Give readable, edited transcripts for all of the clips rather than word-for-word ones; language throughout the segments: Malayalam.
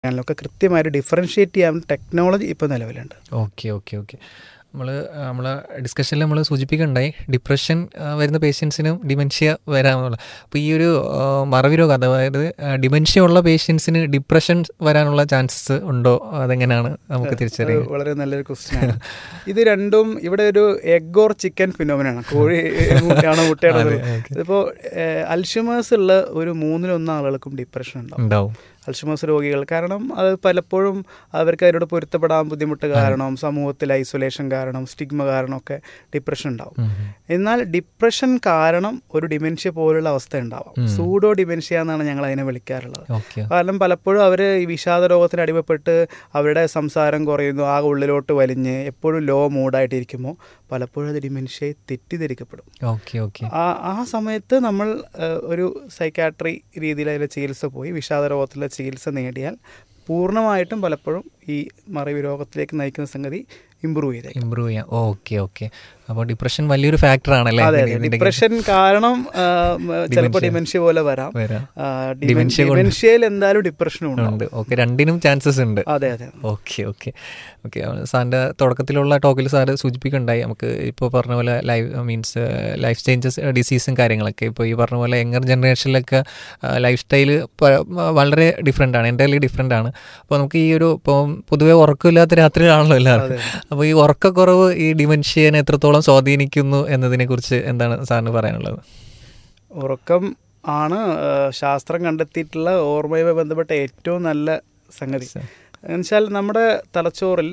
സ്കാനിലും ഒക്കെ കൃത്യമായിട്ട് ഡിഫറൻഷ്യേറ്റ് ചെയ്യാൻ ടെക്നോളജി ഇപ്പോൾ നിലവിലുണ്ട്. Okay okay okay. നമ്മളെ ഡിസ്കഷനിൽ നമ്മൾ സൂചിപ്പിക്കുകയുണ്ടായി ഡിപ്രഷൻ വരുന്ന പേഷ്യൻസിനും ഡിമെൻഷ്യ വരാനുള്ള. അപ്പോൾ ഈ ഒരു മറവി രോഗം, അതായത് ഡിമെൻഷ്യ ഉള്ള പേഷ്യൻസിന് ഡിപ്രഷൻ വരാനുള്ള ചാൻസസ് ഉണ്ടോ? അതെങ്ങനെയാണ് നമുക്ക് തിരിച്ചറിയുക? വളരെ നല്ലൊരു ക്വസ്റ്റ്യനാണ്. ഇത് രണ്ടും ഇവിടെ ഒരു എഗ് ഓർ ചിക്കൻ ഫിനോമിനാണ്. കോഴി മുട്ടയാണോ മുട്ടയാണോ. ഇതിപ്പോൾ അൽഷിമേഴ്സ് ഉള്ള ഒരു 1/3 ആളുകൾക്കും ഡിപ്രഷൻ ഉണ്ടാവും, അൽഷിമേഴ്സ് രോഗികൾ. കാരണം അത് പലപ്പോഴും അവർക്ക് അതിനോട് പൊരുത്തപ്പെടാൻ ബുദ്ധിമുട്ട് കാരണം, സമൂഹത്തിൽ ഐസൊലേഷൻ കാരണം, സ്റ്റിഗ്മ കാരണമൊക്കെ ഡിപ്രഷൻ ഉണ്ടാവും. എന്നാൽ ഡിപ്രഷൻ കാരണം ഒരു ഡിമെൻഷ്യ പോലുള്ള അവസ്ഥ ഉണ്ടാവാം. സൂഡോ ഡിമെൻഷ്യ എന്നാണ് ഞങ്ങൾ അതിനെ വിളിക്കാറുള്ളത്. കാരണം പലപ്പോഴും അവർ ഈ വിഷാദ രോഗത്തിന് അടിമപ്പെട്ട് അവരുടെ സംസാരം കുറയുന്നു, ആകെ ഉള്ളിലോട്ട് വലിഞ്ഞ് എപ്പോഴും ലോ മൂഡായിട്ടിരിക്കുമ്പോൾ പലപ്പോഴും അത് ഡിമെൻഷ്യയെ തെറ്റിദ്ധരിക്കപ്പെടും. ആ സമയത്ത് നമ്മൾ ഒരു സൈക്കാട്രി രീതിയിൽ അതിലെ ചികിത്സ പോയി വിഷാദ രോഗത്തിലെ ചികിത്സ നേടിയാൽ പൂർണ്ണമായിട്ടും പലപ്പോഴും ഈ മറവി രോഗത്തിലേക്ക് നയിക്കുന്ന സംഗതി ഇമ്പ്രൂവ് ചെയ്യാം. Okay okay. അപ്പോൾ ഡിപ്രഷൻ വലിയൊരു ഫാക്ടർ ആണല്ലേ? അതെ, ഡിപ്രഷൻ കാരണം ചിലപ്പോൾ ഡിമെൻഷ്യ പോലെ വരാം. ഡിമെൻഷ്യയിൽ എന്തായാലും ഡിപ്രഷനും ഉണ്ട്. ഓക്കെ, രണ്ടിനും ചാൻസസ് ഉണ്ട്. അതെ അതെ. Okay okay okay. സാറിൻ്റെ തുടക്കത്തിലുള്ള ടോക്കിൽ സാറ് സൂചിപ്പിക്കുന്നുണ്ടായി നമുക്ക് ഇപ്പോൾ പറഞ്ഞ പോലെ ലൈഫ് ചേഞ്ചസ്, ഡിസീസും കാര്യങ്ങളൊക്കെ. ഇപ്പോൾ ഈ പറഞ്ഞ പോലെ യങ്ങർ ജനറേഷനിലൊക്കെ ലൈഫ് സ്റ്റൈൽ വളരെ ഡിഫറെൻ്റ് ആണ്, എൻ്റയർലി ഡിഫറെൻ്റ് ആണ്. അപ്പോൾ നമുക്ക് ഈ ഒരു ഇപ്പോൾ പൊതുവേ ഉറക്കമില്ലാത്ത രാത്രികളാണല്ലോ എല്ലാവർക്കും. അപ്പോൾ ഈ ഉറക്കക്കുറവ് ഈ ഡിമെൻഷ്യനെ എത്രത്തോളം സ്വാധീനിക്കുന്നു എന്നതിനെക്കുറിച്ച് എന്താണ് സാറിന് പറയാനുള്ളത്? ഉറക്കം ആണ് ശാസ്ത്രം കണ്ടെത്തിയിട്ടുള്ള ഓർമ്മയുമായി ബന്ധപ്പെട്ട ഏറ്റവും നല്ല സംഗതി. എന്നുവെച്ചാൽ നമ്മുടെ തലച്ചോറിൽ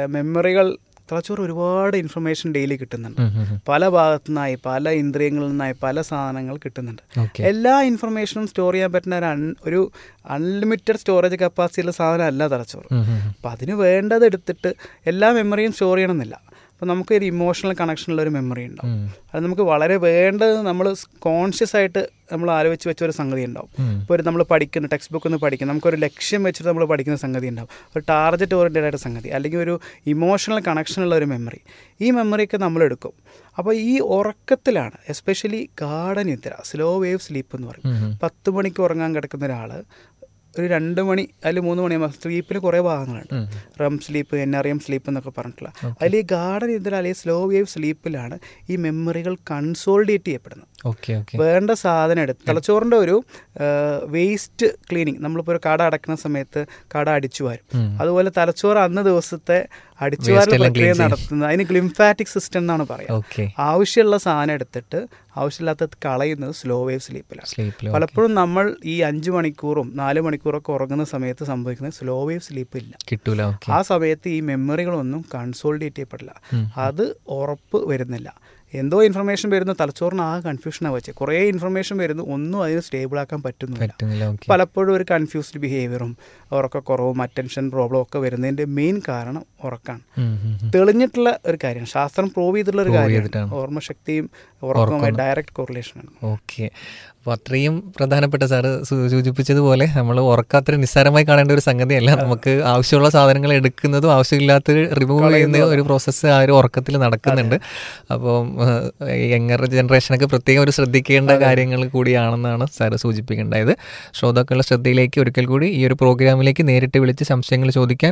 തലച്ചോറ് ഒരുപാട് ഇൻഫർമേഷൻ ഡെയിലി കിട്ടുന്നുണ്ട്. പല ഭാഗത്തു നിന്നായി, പല ഇന്ദ്രിയങ്ങളിൽ നിന്നായി പല സാധനങ്ങൾ കിട്ടുന്നുണ്ട്. എല്ലാ ഇൻഫർമേഷനും സ്റ്റോർ ചെയ്യാൻ പറ്റുന്ന ഒരു അൺലിമിറ്റഡ് സ്റ്റോറേജ് കപ്പാസിറ്റിയുള്ള സാധനം അല്ല തലച്ചോറ്. അപ്പം അതിന് വേണ്ടത് എടുത്തിട്ട് എല്ലാ മെമ്മറിയും സ്റ്റോർ ചെയ്യണമെന്നില്ല. അപ്പോൾ നമുക്കൊരു ഇമോഷണൽ കണക്ഷനുള്ളൊരു മെമ്മറി ഉണ്ടാവും. അത് നമുക്ക് വളരെ വേണ്ടത് നമ്മൾ കോൺഷ്യസ് ആയിട്ട് നമ്മൾ ആലോചിച്ച് വെച്ചൊരു സംഗതി ഉണ്ടാവും. ഇപ്പോൾ നമ്മൾ പഠിക്കുന്ന ടെക്സ്റ്റ് ബുക്ക് ഒന്ന് പഠിക്കും, നമുക്കൊരു ലക്ഷ്യം വെച്ചിട്ട് നമ്മൾ പഠിക്കുന്ന സംഗതി ഉണ്ടാവും, ഒരു ടാർഗറ്റ് ഓറിയൻറ്റഡ് ആയിട്ട് സംഗതി, അല്ലെങ്കിൽ ഒരു ഇമോഷണൽ കണക്ഷനുള്ള ഒരു മെമ്മറി. ഈ മെമ്മറിയൊക്കെ നമ്മളെടുക്കും. അപ്പോൾ ഈ ഉറക്കത്തിലാണ് എസ്പെഷ്യലി ഗാഢനിദ്ര, സ്ലോ വേവ് സ്ലീപ്പ് എന്ന് പറയും. 10 മണിക്ക് ഉറങ്ങാൻ കിടക്കുന്ന ഒരാൾ ഒരു 2 മണി അതിൽ 3 മണി സ്ലീപ്പിൽ കുറേ ഭാഗങ്ങളുണ്ട്. റം സ്ലീപ്പ്, NREM സ്ലീപ്പ് എന്നൊക്കെ പറഞ്ഞിട്ടുള്ള അതിൽ ഈ ഗാഢനിദ്ര അല്ലെങ്കിൽ സ്ലോ വേവ് സ്ലീപ്പിലാണ് ഈ മെമ്മറികൾ കൺസോളിഡേറ്റ് ചെയ്യപ്പെടുന്നത്. വേണ്ട സാധനം എടുത്ത് തലച്ചോറിൻ്റെ ഒരു വേസ്റ്റ് ക്ലീനിങ്, നമ്മളിപ്പോൾ ഒരു കട അടക്കുന്ന സമയത്ത് കട അടിച്ചു വാരും, അതുപോലെ തലച്ചോറ് അന്ന് ദിവസത്തെ അടിച്ചുവാരൽ പ്രക്രിയ നടത്തുന്നത് അതിന് ഗ്ലിംഫാറ്റിക് സിസ്റ്റം എന്നാണ് പറയുക. ആവശ്യമുള്ള സാധനം എടുത്തിട്ട് ആവശ്യമില്ലാത്തത് കളയുന്നത് സ്ലോ വേവ് സ്ലീപ്പിലാണ്. പലപ്പോഴും നമ്മൾ ഈ 5 മണിക്കൂറും 4 മണിക്കൂറൊക്കെ ഉറങ്ങുന്ന സമയത്ത് സംഭവിക്കുന്നത് സ്ലോ വേവ് സ്ലീപ്പ് ഇല്ല. ആ സമയത്ത് ഈ മെമ്മറികളൊന്നും കൺസോളിഡേറ്റ് ചെയ്യപ്പെടില്ല. അത് ഉറപ്പ് വരുന്നില്ല. എന്തോ ഇൻഫർമേഷൻ വരുന്നു, തലച്ചോറിന് ആ കൺഫ്യൂഷനാണ് വെച്ചത്. കുറേ ഇൻഫർമേഷൻ വരുന്നു, ഒന്നും അതിന് സ്റ്റേബിളാക്കാൻ പറ്റുന്നില്ല. പലപ്പോഴും ഒരു കൺഫ്യൂസ്ഡ് ബിഹേവിയറും ഉറക്കക്കുറവും അറ്റൻഷൻ പ്രോബ്ലം ഒക്കെ വരുന്നതിൻ്റെ മെയിൻ കാരണം ഉറക്കാണ്. തെളിഞ്ഞിട്ടുള്ള ഒരു കാര്യമാണ്, ശാസ്ത്രം പ്രൂവ് ചെയ്തിട്ടുള്ള ഒരു കാര്യമാണ്. ഓർമ്മശക്തിയും ഉറക്കവുമായി ഡയറക്റ്റ് കോറിലേഷനാണ്. ഓക്കെ. അപ്പോൾ അത്രയും പ്രധാനപ്പെട്ട സാറ് സൂചിപ്പിച്ചതുപോലെ നമ്മൾ ഉറക്കം അത്ര നിസ്സാരമായി കാണേണ്ട ഒരു സംഗതിയല്ല. നമുക്ക് ആവശ്യമുള്ള സാധനങ്ങൾ എടുക്കുന്നതും ആവശ്യമില്ലാത്ത റിമൂവ് ചെയ്യുന്ന ഒരു പ്രോസസ്സ് ആ ഒരു ഉറക്കത്തിൽ നടക്കുന്നുണ്ട്. അപ്പം യങ്ങർ ജനറേഷനൊക്കെ പ്രത്യേകം ഒരു ശ്രദ്ധിക്കേണ്ട കാര്യങ്ങൾ കൂടിയാണെന്നാണ് സാറ് സൂചിപ്പിക്കേണ്ടത്. ശ്രോതാക്കളുടെ ശ്രദ്ധയിലേക്ക് ഒരിക്കൽ കൂടി ഈ ഒരു പ്രോഗ്രാമിലേക്ക് നേരിട്ട് വിളിച്ച് സംശയങ്ങൾ ചോദിക്കാൻ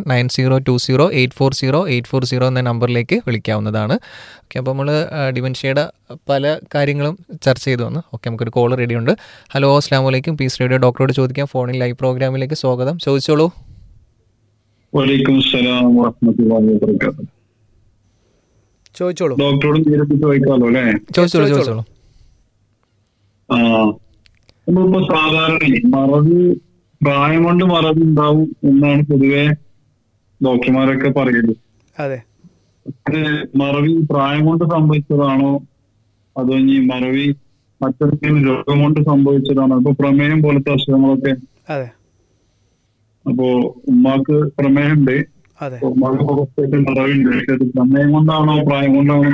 9020840840 എന്ന നമ്പറിലേക്ക് വിളിക്കാവുന്നതാണ്. ഓക്കെ. അപ്പോൾ നമ്മൾ ഡിമെൻഷ്യയുടെ പല കാര്യങ്ങളും ചർച്ച ചെയ്തു വന്നു. ഓക്കെ, നമുക്കൊരു കോൾ റെഡി ഉണ്ട്. ഹലോ, അസ്സലാമു അലൈക്കും. പീസ് റേഡിയോ ഡോക്ടറോട് ചോദിക്കാം ഫോണിൽ ലൈവ് പ്രോഗ്രാമിലേക്ക് സ്വാഗതം. ചോദിച്ചോളൂ. വലൈക്കും സലാം വറഹ്മത്തുള്ളാഹി വബറകാതുഹു. ചോദിച്ചോളൂ. ഡോക്ടറോട് നേരിട്ട് ചോദിക്കാമല്ലോ അല്ലേ? ചോദിച്ചോളൂ. നമ്മളിപ്പോ സാധാരണ മറവി പ്രായം കൊണ്ട് മറവി ഉണ്ടാവും എന്നാണ് പൊതുവെ ഡോക്ടർമാരൊക്കെ പറയുന്നത്. അതെ. മറവി പ്രായം കൊണ്ട് സംഭവിച്ചതാണോ അതോ ഇനി മറവി മറ്റൊരു രോഗം കൊണ്ട് സംഭവിച്ചതാണോ? ഇപ്പൊ പ്രമേഹം പോലത്തെ അസുഖങ്ങളൊക്കെ. അതെ. അപ്പോ ഉമ്മാക്ക് പ്രമേഹമുണ്ട്, ഉമ്മാക്ക് മറവിണ്ട്. പക്ഷെ അത് പ്രമേയം കൊണ്ടാണോ പ്രായം കൊണ്ടാണോ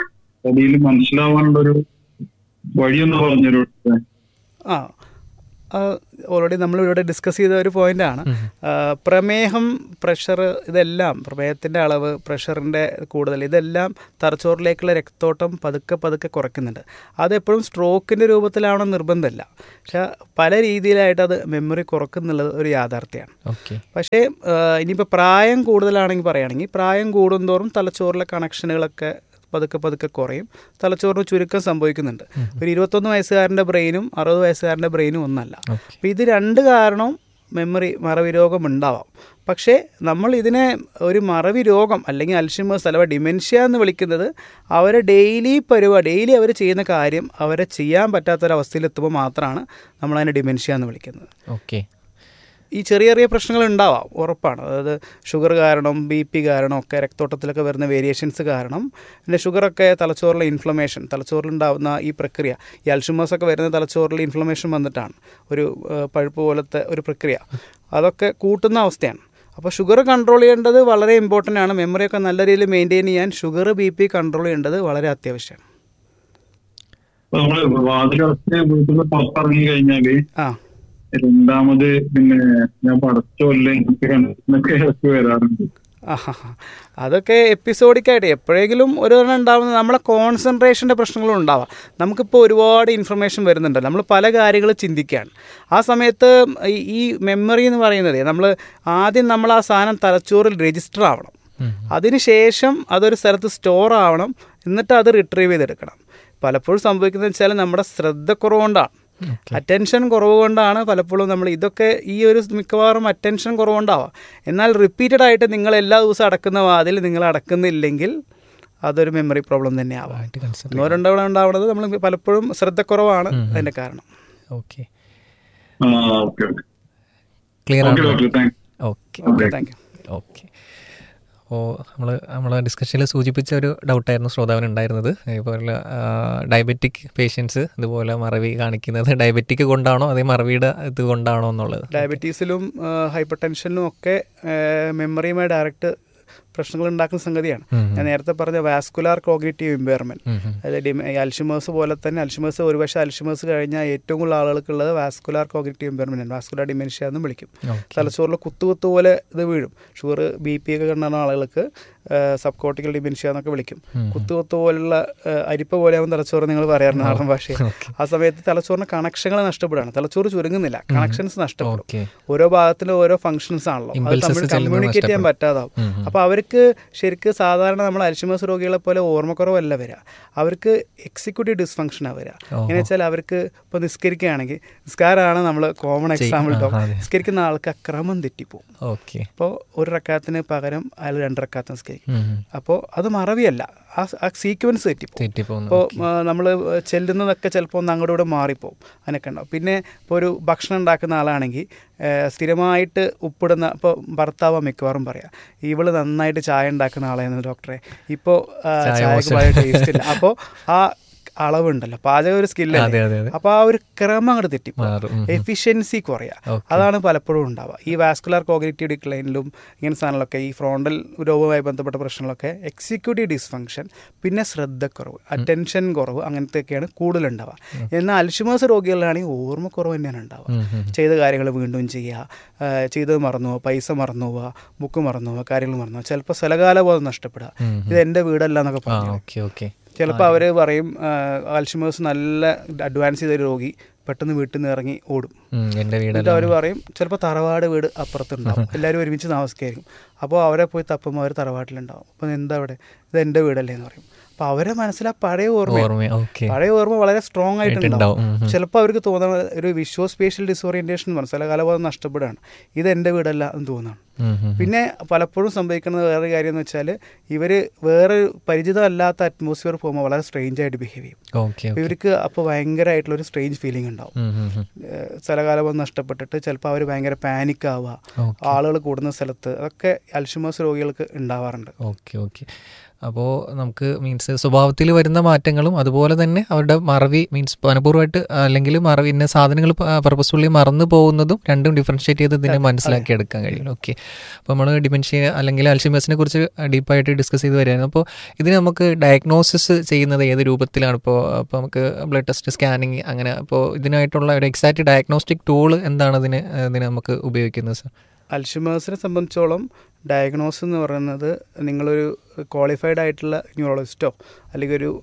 അടിയിൽ മനസ്സിലാവാനുള്ളൊരു വഴിയൊന്ന് പറഞ്ഞൊരു. ഓൾറെഡി നമ്മളിവിടെ ഡിസ്കസ് ചെയ്ത ഒരു പോയിൻ്റാണ്. പ്രമേഹം, പ്രഷർ, ഇതെല്ലാം പ്രമേഹത്തിൻ്റെ അളവ്, പ്രഷറിൻ്റെ കൂടുതൽ, ഇതെല്ലാം തലച്ചോറിലേക്കുള്ള രക്തോട്ടം പതുക്കെ പതുക്കെ കുറയ്ക്കുന്നുണ്ട്. അതെപ്പോഴും സ്ട്രോക്കിൻ്റെ രൂപത്തിലാവണം നിർബന്ധമില്ല. പക്ഷെ പല രീതിയിലായിട്ട് അത് മെമ്മറി കുറക്കുന്നുള്ളത് ഒരു യാഥാർത്ഥ്യമാണ്. പക്ഷേ ഇനിയിപ്പോൾ പ്രായം കൂടുതലാണെങ്കിൽ പറയുകയാണെങ്കിൽ, പ്രായം കൂടുന്തോറും തലച്ചോറിലെ കണക്ഷനുകളൊക്കെ പതുക്കെ പതുക്കെ കുറയും, തലച്ചോറിന് ചുരുക്കം സംഭവിക്കുന്നുണ്ട്. ഒരു 21 വയസ്സുകാരൻ്റെ ബ്രെയിനും 60 വയസ്സുകാരൻ്റെ ബ്രെയിനും ഒന്നല്ല. അപ്പോൾ ഇത് രണ്ട് കാരണവും മറവി രോഗം ഉണ്ടാവാം. പക്ഷേ നമ്മൾ ഇതിനെ ഒരു മറവി രോഗം അല്ലെങ്കിൽ അൽഷിമേഴ്സ് അഥവാ ഡിമെൻഷ്യ എന്ന് വിളിക്കുന്നത് അവരെ ഡെയിലി അവർ ചെയ്യുന്ന കാര്യം അവരെ ചെയ്യാൻ പറ്റാത്തൊരവസ്ഥയിലെത്തുമ്പോൾ മാത്രമാണ് നമ്മളതിനെ ഡിമെൻഷ്യ എന്ന് വിളിക്കുന്നത്. ഈ ചെറിയ ചെറിയ പ്രശ്നങ്ങൾ ഉണ്ടാവാം, ഉറപ്പാണ്. അതായത് ഷുഗർ കാരണം, BP കാരണം ഒക്കെ, രക്തോട്ടത്തിലൊക്കെ വരുന്ന വേരിയേഷൻസ് കാരണം, പിന്നെ ഷുഗറൊക്കെ തലച്ചോറിലെ ഇൻഫ്ലമേഷൻ, തലച്ചോറിലുണ്ടാകുന്ന ഈ പ്രക്രിയ, ഈ അൽഷിമേഴ്സൊക്കെ വരുന്ന തലച്ചോറിൽ ഇൻഫ്ലമേഷൻ വന്നിട്ടാണ്, ഒരു പഴുപ്പ് പോലത്തെ ഒരു പ്രക്രിയ, അതൊക്കെ കൂട്ടുന്ന അവസ്ഥയാണ്. അപ്പോൾ ഷുഗർ കൺട്രോൾ ചെയ്യേണ്ടത് വളരെ ഇമ്പോർട്ടൻ്റ് ആണ്. മെമ്മറിയൊക്കെ നല്ല രീതിയിൽ മെയിൻറ്റെയിൻ ചെയ്യാൻ ഷുഗർ BP കൺട്രോൾ ചെയ്യേണ്ടത് വളരെ അത്യാവശ്യമാണ്. പുറത്തിറങ്ങി കഴിഞ്ഞാല് രണ്ടാമത് പിന്നെ ഞാൻ പടച്ചോല്ലൊക്കെ വരാറുണ്ട്. അതൊക്കെ എപ്പിസോഡിക്കായിട്ട് എപ്പോഴെങ്കിലും ഒരെണ്ണം ഉണ്ടാവുന്ന നമ്മളെ കോൺസെൻട്രേഷൻ്റെ പ്രശ്നങ്ങളും ഉണ്ടാവാം. നമുക്കിപ്പോൾ ഒരുപാട് ഇൻഫർമേഷൻ വരുന്നുണ്ട്, നമ്മൾ പല കാര്യങ്ങൾ ചിന്തിക്കുകയാണ്. ആ സമയത്ത് ഈ മെമ്മറി എന്ന് പറയുന്നത് നമ്മൾ ആ സാധനം തലച്ചോറിൽ രജിസ്റ്റർ ആവണം, അതിനുശേഷം അതൊരു സ്ഥലത്ത് സ്റ്റോർ ആവണം, എന്നിട്ട് അത് റിട്രീവ് ചെയ്തെടുക്കണം. പലപ്പോഴും സംഭവിക്കുന്നത് വെച്ചാൽ നമ്മുടെ ശ്രദ്ധക്കുറവുകൊണ്ടാണ്, അറ്റൻഷൻ കുറവ് കൊണ്ടാണ് പലപ്പോഴും നമ്മൾ ഇതൊക്കെ ഈ ഒരു മിക്കവാറും അറ്റൻഷൻ കുറവുകൊണ്ടാവാം. എന്നാൽ റിപ്പീറ്റഡ് ആയിട്ട് നിങ്ങൾ എല്ലാ ദിവസവും അടക്കുന്ന വാതിൽ നിങ്ങൾ അടക്കുന്നില്ലെങ്കിൽ അതൊരു മെമ്മറി പ്രോബ്ലം തന്നെ ആവാം. 1-2 തവണ ഉണ്ടാവുന്നത് നമ്മൾ പലപ്പോഴും ശ്രദ്ധക്കുറവാണ് അതിൻ്റെ കാരണം. Thank you. അപ്പോൾ നമ്മൾ ഡിസ്കഷനിൽ സൂചിപ്പിച്ച ഒരു ഡൗട്ടായിരുന്നു ശ്രോതാവിനുണ്ടായിരുന്നത്. ഇതുപോലെ ഡയബറ്റിക് പേഷ്യൻസ് ഇതുപോലെ മറവി കാണിക്കുന്നത് ഡയബറ്റിക് കൊണ്ടാണോ അതേ മറവിയുടെ ഇത് കൊണ്ടാണോ എന്നുള്ളത്. ഡയബറ്റീസിലും ഹൈപ്പർ ടെൻഷനിലും ഒക്കെ മെമ്മറിയുമായി ഡയറക്റ്റ് പ്രശ്നങ്ങൾ ഉണ്ടാക്കുന്ന സംഗതിയാണ്. ഞാൻ നേരത്തെ പറഞ്ഞ വാസ്കുലാർ കോഗ്നിറ്റീവ് ഇമ്പയർമെൻറ്റ്, അതായത് അൽഷിമേഴ്സ് പോലെ തന്നെ, അൽഷിമേഴ്സ് ഒരുപക്ഷെ അൽഷിമേഴ്സ് കഴിഞ്ഞാൽ ഏറ്റവും കൂടുതൽ ആളുകൾക്കുള്ളത് വാസ്കുലാർ കോഗ്നിറ്റീവ് ഇമ്പയർമെൻറ്റ് ആണ്, വാസ്കുലാർ ഡിമെൻഷ്യ എന്നും വിളിക്കും. തലച്ചോറിൽ കുത്തു പോലെ ഇത് വീഴും. ഷുഗർ BP ഒക്കെ കണ്ടുന്ന ആളുകൾക്ക് സബ് കോർട്ടിക്കൽ ഡിമെൻഷ്യ എന്നൊക്കെ വിളിക്കും. കുത്തു പോലുള്ള അരിപ്പ പോലെയാവും തലച്ചോറ് നിങ്ങൾ പറയാറുണ്ട് നാടൻ ഭാഷയിൽ. ആ സമയത്ത് തലച്ചോറിന് കണക്ഷനുകൾ നഷ്ടപ്പെടുകയാണ്, തലച്ചോറ് ചുരുങ്ങുന്നില്ല, കണക്ഷൻസ് നഷ്ടപ്പെടും. ഓരോ ഭാഗത്തിലും ഓരോ ഫങ്ഷൻസ് ആണല്ലോ, അത് തമ്മിൽ കമ്മ്യൂണിക്കേറ്റ് ചെയ്യാൻ പറ്റാതാവും. അപ്പോൾ അവർക്ക് ശരിക്കും സാധാരണ നമ്മൾ അൽഷിമേഴ്സ് രോഗികളെ പോലെ ഓർമ്മക്കുറവല്ല വരിക, അവർക്ക് എക്സിക്യൂട്ടീവ് ഡിസ്ഫങ്ഷനാണ് വരിക. എങ്ങനെ വെച്ചാൽ അവർക്ക് ഇപ്പോൾ നിസ്കരിക്കുകയാണെങ്കിൽ, നിസ്കാരമാണ് നമ്മൾ കോമൺ എക്സാമ്പിൾ, നിസ്കരിക്കുന്ന ആൾക്ക് ക്രമം തെറ്റിപ്പോവും. അപ്പോൾ ഒരു റക്കാത്തിന് പകരം അയാൾ 2 റക്കാത്ത് നിസ്കരിക്കും. അപ്പോൾ അത് മറവിയല്ല, ആ സീക്വൻസ് തെറ്റിപ്പോവും. അപ്പോൾ നമ്മൾ ചെല്ലുന്നതൊക്കെ ചിലപ്പോൾ ഒന്ന് അങ്ങോട്ടും കൂടെ മാറിപ്പോവും, അതിനൊക്കെ ഉണ്ടാവും. പിന്നെ ഇപ്പോൾ ഒരു ഭക്ഷണം ഉണ്ടാക്കുന്ന ആളാണെങ്കിൽ സ്ഥിരമായിട്ട് ഉപ്പിടുന്ന, ഇപ്പോൾ ഭർത്താവ് മിക്കവാറും പറയാം, ഇവള് നന്നായിട്ട് ചായ ഉണ്ടാക്കുന്ന ആളായിരുന്നു ഡോക്ടറെ, ഇപ്പോൾ ചായക്ക് വളരെ ടേസ്റ്റ് ഇല്ല. അപ്പോൾ ആ അളവുണ്ടല്ലോ, പാചകം ഒരു സ്കില്ലാണ്. അപ്പോൾ ആ ഒരു ക്രമം അങ്ങോട്ട് തെറ്റിപ്പോകും, എഫിഷ്യൻസി കുറയുക, അതാണ് പലപ്പോഴും ഉണ്ടാവുക. ഈ വാസ്കുലാർ കോഗ്നിറ്റീവ് ഡിക്ലൈനിലും ഇങ്ങനെ സാധനങ്ങളൊക്കെ, ഈ ഫ്രോണ്ടൽ രോഗവുമായി ബന്ധപ്പെട്ട പ്രശ്നങ്ങളൊക്കെ എക്സിക്യൂട്ടീവ് ഡിസ്ഫങ്ഷൻ, പിന്നെ ശ്രദ്ധക്കുറവ്, അറ്റൻഷൻ കുറവ്, അങ്ങനത്തെയൊക്കെയാണ് കൂടുതലുണ്ടാവുക. എന്നാൽ അൽഷിമേഴ്സ് രോഗികളിലാണെങ്കിൽ ഓർമ്മക്കുറവ് തന്നെയാണ് ഉണ്ടാവുക. ചെയ്ത കാര്യങ്ങൾ വീണ്ടും ചെയ്യുക, ചെയ്തത് മറന്നു പോവുക, പൈസ മറന്നു പോവുക, ബുക്ക് മറന്നു പോവുക, കാര്യങ്ങൾ മറന്നു പോവുക, ചിലപ്പോൾ സ്ഥലകാലബോധം നഷ്ടപ്പെടുക, ഇത് എൻ്റെ വീടല്ല എന്നൊക്കെ പറഞ്ഞു. ചിലപ്പോൾ അവർ പറയും അൽഷിമേഴ്സ് നല്ല അഡ്വാൻസ് ചെയ്ത രോഗി പെട്ടെന്ന് വീട്ടിൽ നിന്ന് ഇറങ്ങി ഓടും. എന്നിട്ട് അവർ പറയും ചിലപ്പോൾ തറവാട് വീട് അപ്പുറത്തുണ്ടാവും, എല്ലാവരും ഒരുമിച്ച് താമസിക്കായിരിക്കും. അപ്പോൾ അവരെ പോയി തപ്പുമ്പോൾ അവർ തറവാട്ടിലുണ്ടാവും. അപ്പോൾ എന്താ അവിടെ, ഇത് എൻ്റെ വീടല്ലേ എന്ന് പറയും. അപ്പോൾ അവരെ മനസ്സിൽ ആ പഴയ ഓർമ്മ വളരെ സ്ട്രോങ് ആയിട്ടുണ്ടാവും. ചിലപ്പോൾ അവർക്ക് തോന്നുന്നത് ഒരു വിഷ്വൽ സ്പേഷ്യൽ ഡിസോറിയന്റേഷൻ സ്ഥലകാലബോധം നഷ്ടപ്പെടുകയാണ്, ഇത് എൻ്റെ വീടല്ല എന്ന് തോന്നുകയാണ്. പിന്നെ പലപ്പോഴും സംഭവിക്കുന്നത് വേറൊരു കാര്യം എന്ന് വെച്ചാൽ, ഇവർ വേറെ പരിചിതമല്ലാത്ത അറ്റ്മോസ്ഫിയർ പോകുമ്പോൾ വളരെ സ്ട്രേഞ്ച് ആയിട്ട് ബിഹേവ് ചെയ്യും. ഇവർക്ക് അപ്പോൾ ഭയങ്കരമായിട്ടുള്ളൊരു സ്ട്രേഞ്ച് ഫീലിംഗ് ഉണ്ടാവും. സ്ഥലകാലബോധം നഷ്ടപ്പെട്ടിട്ട് ചിലപ്പോൾ അവർ ഭയങ്കര പാനിക് ആവുക, ആളുകൾ കൂടുന്ന സ്ഥലത്ത്, അതൊക്കെ അൽഷിമേഴ്സ് രോഗികൾക്ക് ഉണ്ടാവാറുണ്ട്. അപ്പോൾ നമുക്ക് മീൻസ് സ്വഭാവത്തിൽ വരുന്ന മാറ്റങ്ങളും അതുപോലെ തന്നെ അവരുടെ മറവി മീൻസ് മനഃപൂർവ്വമായിട്ട് അല്ലെങ്കിൽ മറവി ഇന്ന സാധനങ്ങൾ പർപ്പസ്ഫുള്ളി മറന്നു പോകുന്നതും രണ്ടും ഡിഫറൻഷ്യേറ്റ് ചെയ്ത് ഇതിനെ മനസ്സിലാക്കി എടുക്കാൻ കഴിയും. ഓക്കെ, അപ്പോൾ നമ്മൾ ഡിമെൻഷ്യ അല്ലെങ്കിൽ അൽഷിമേഴ്സിനെ കുറിച്ച് ഡീപ്പായിട്ട് ഡിസ്കസ് ചെയ്ത് വരികയായിരുന്നു. അപ്പോൾ ഇതിന് നമുക്ക് ഡയഗ്നോസിസ് ചെയ്യുന്നത് ഏത് രൂപത്തിലാണ്? ഇപ്പോൾ നമുക്ക് ബ്ലഡ് ടെസ്റ്റ്, സ്കാനിങ്, അങ്ങനെ അപ്പോൾ ഇതിനായിട്ടുള്ള ഒരു എക്സാക്റ്റ് ഡയഗ്നോസ്റ്റിക് ടൂൾ എന്താണ് ഇതിന് നമുക്ക് ഉപയോഗിക്കുന്നത് സർ? അൽഷിമേഴ്സിനെ സംബന്ധിച്ചോളം ഡയഗ്നോസ് എന്ന് പറയുന്നത് നിങ്ങളൊരു ക്വാളിഫൈഡ് ആയിട്ടുള്ള ന്യൂറോളജിസ്റ്റോ അല്ലെങ്കിൽ ഒരു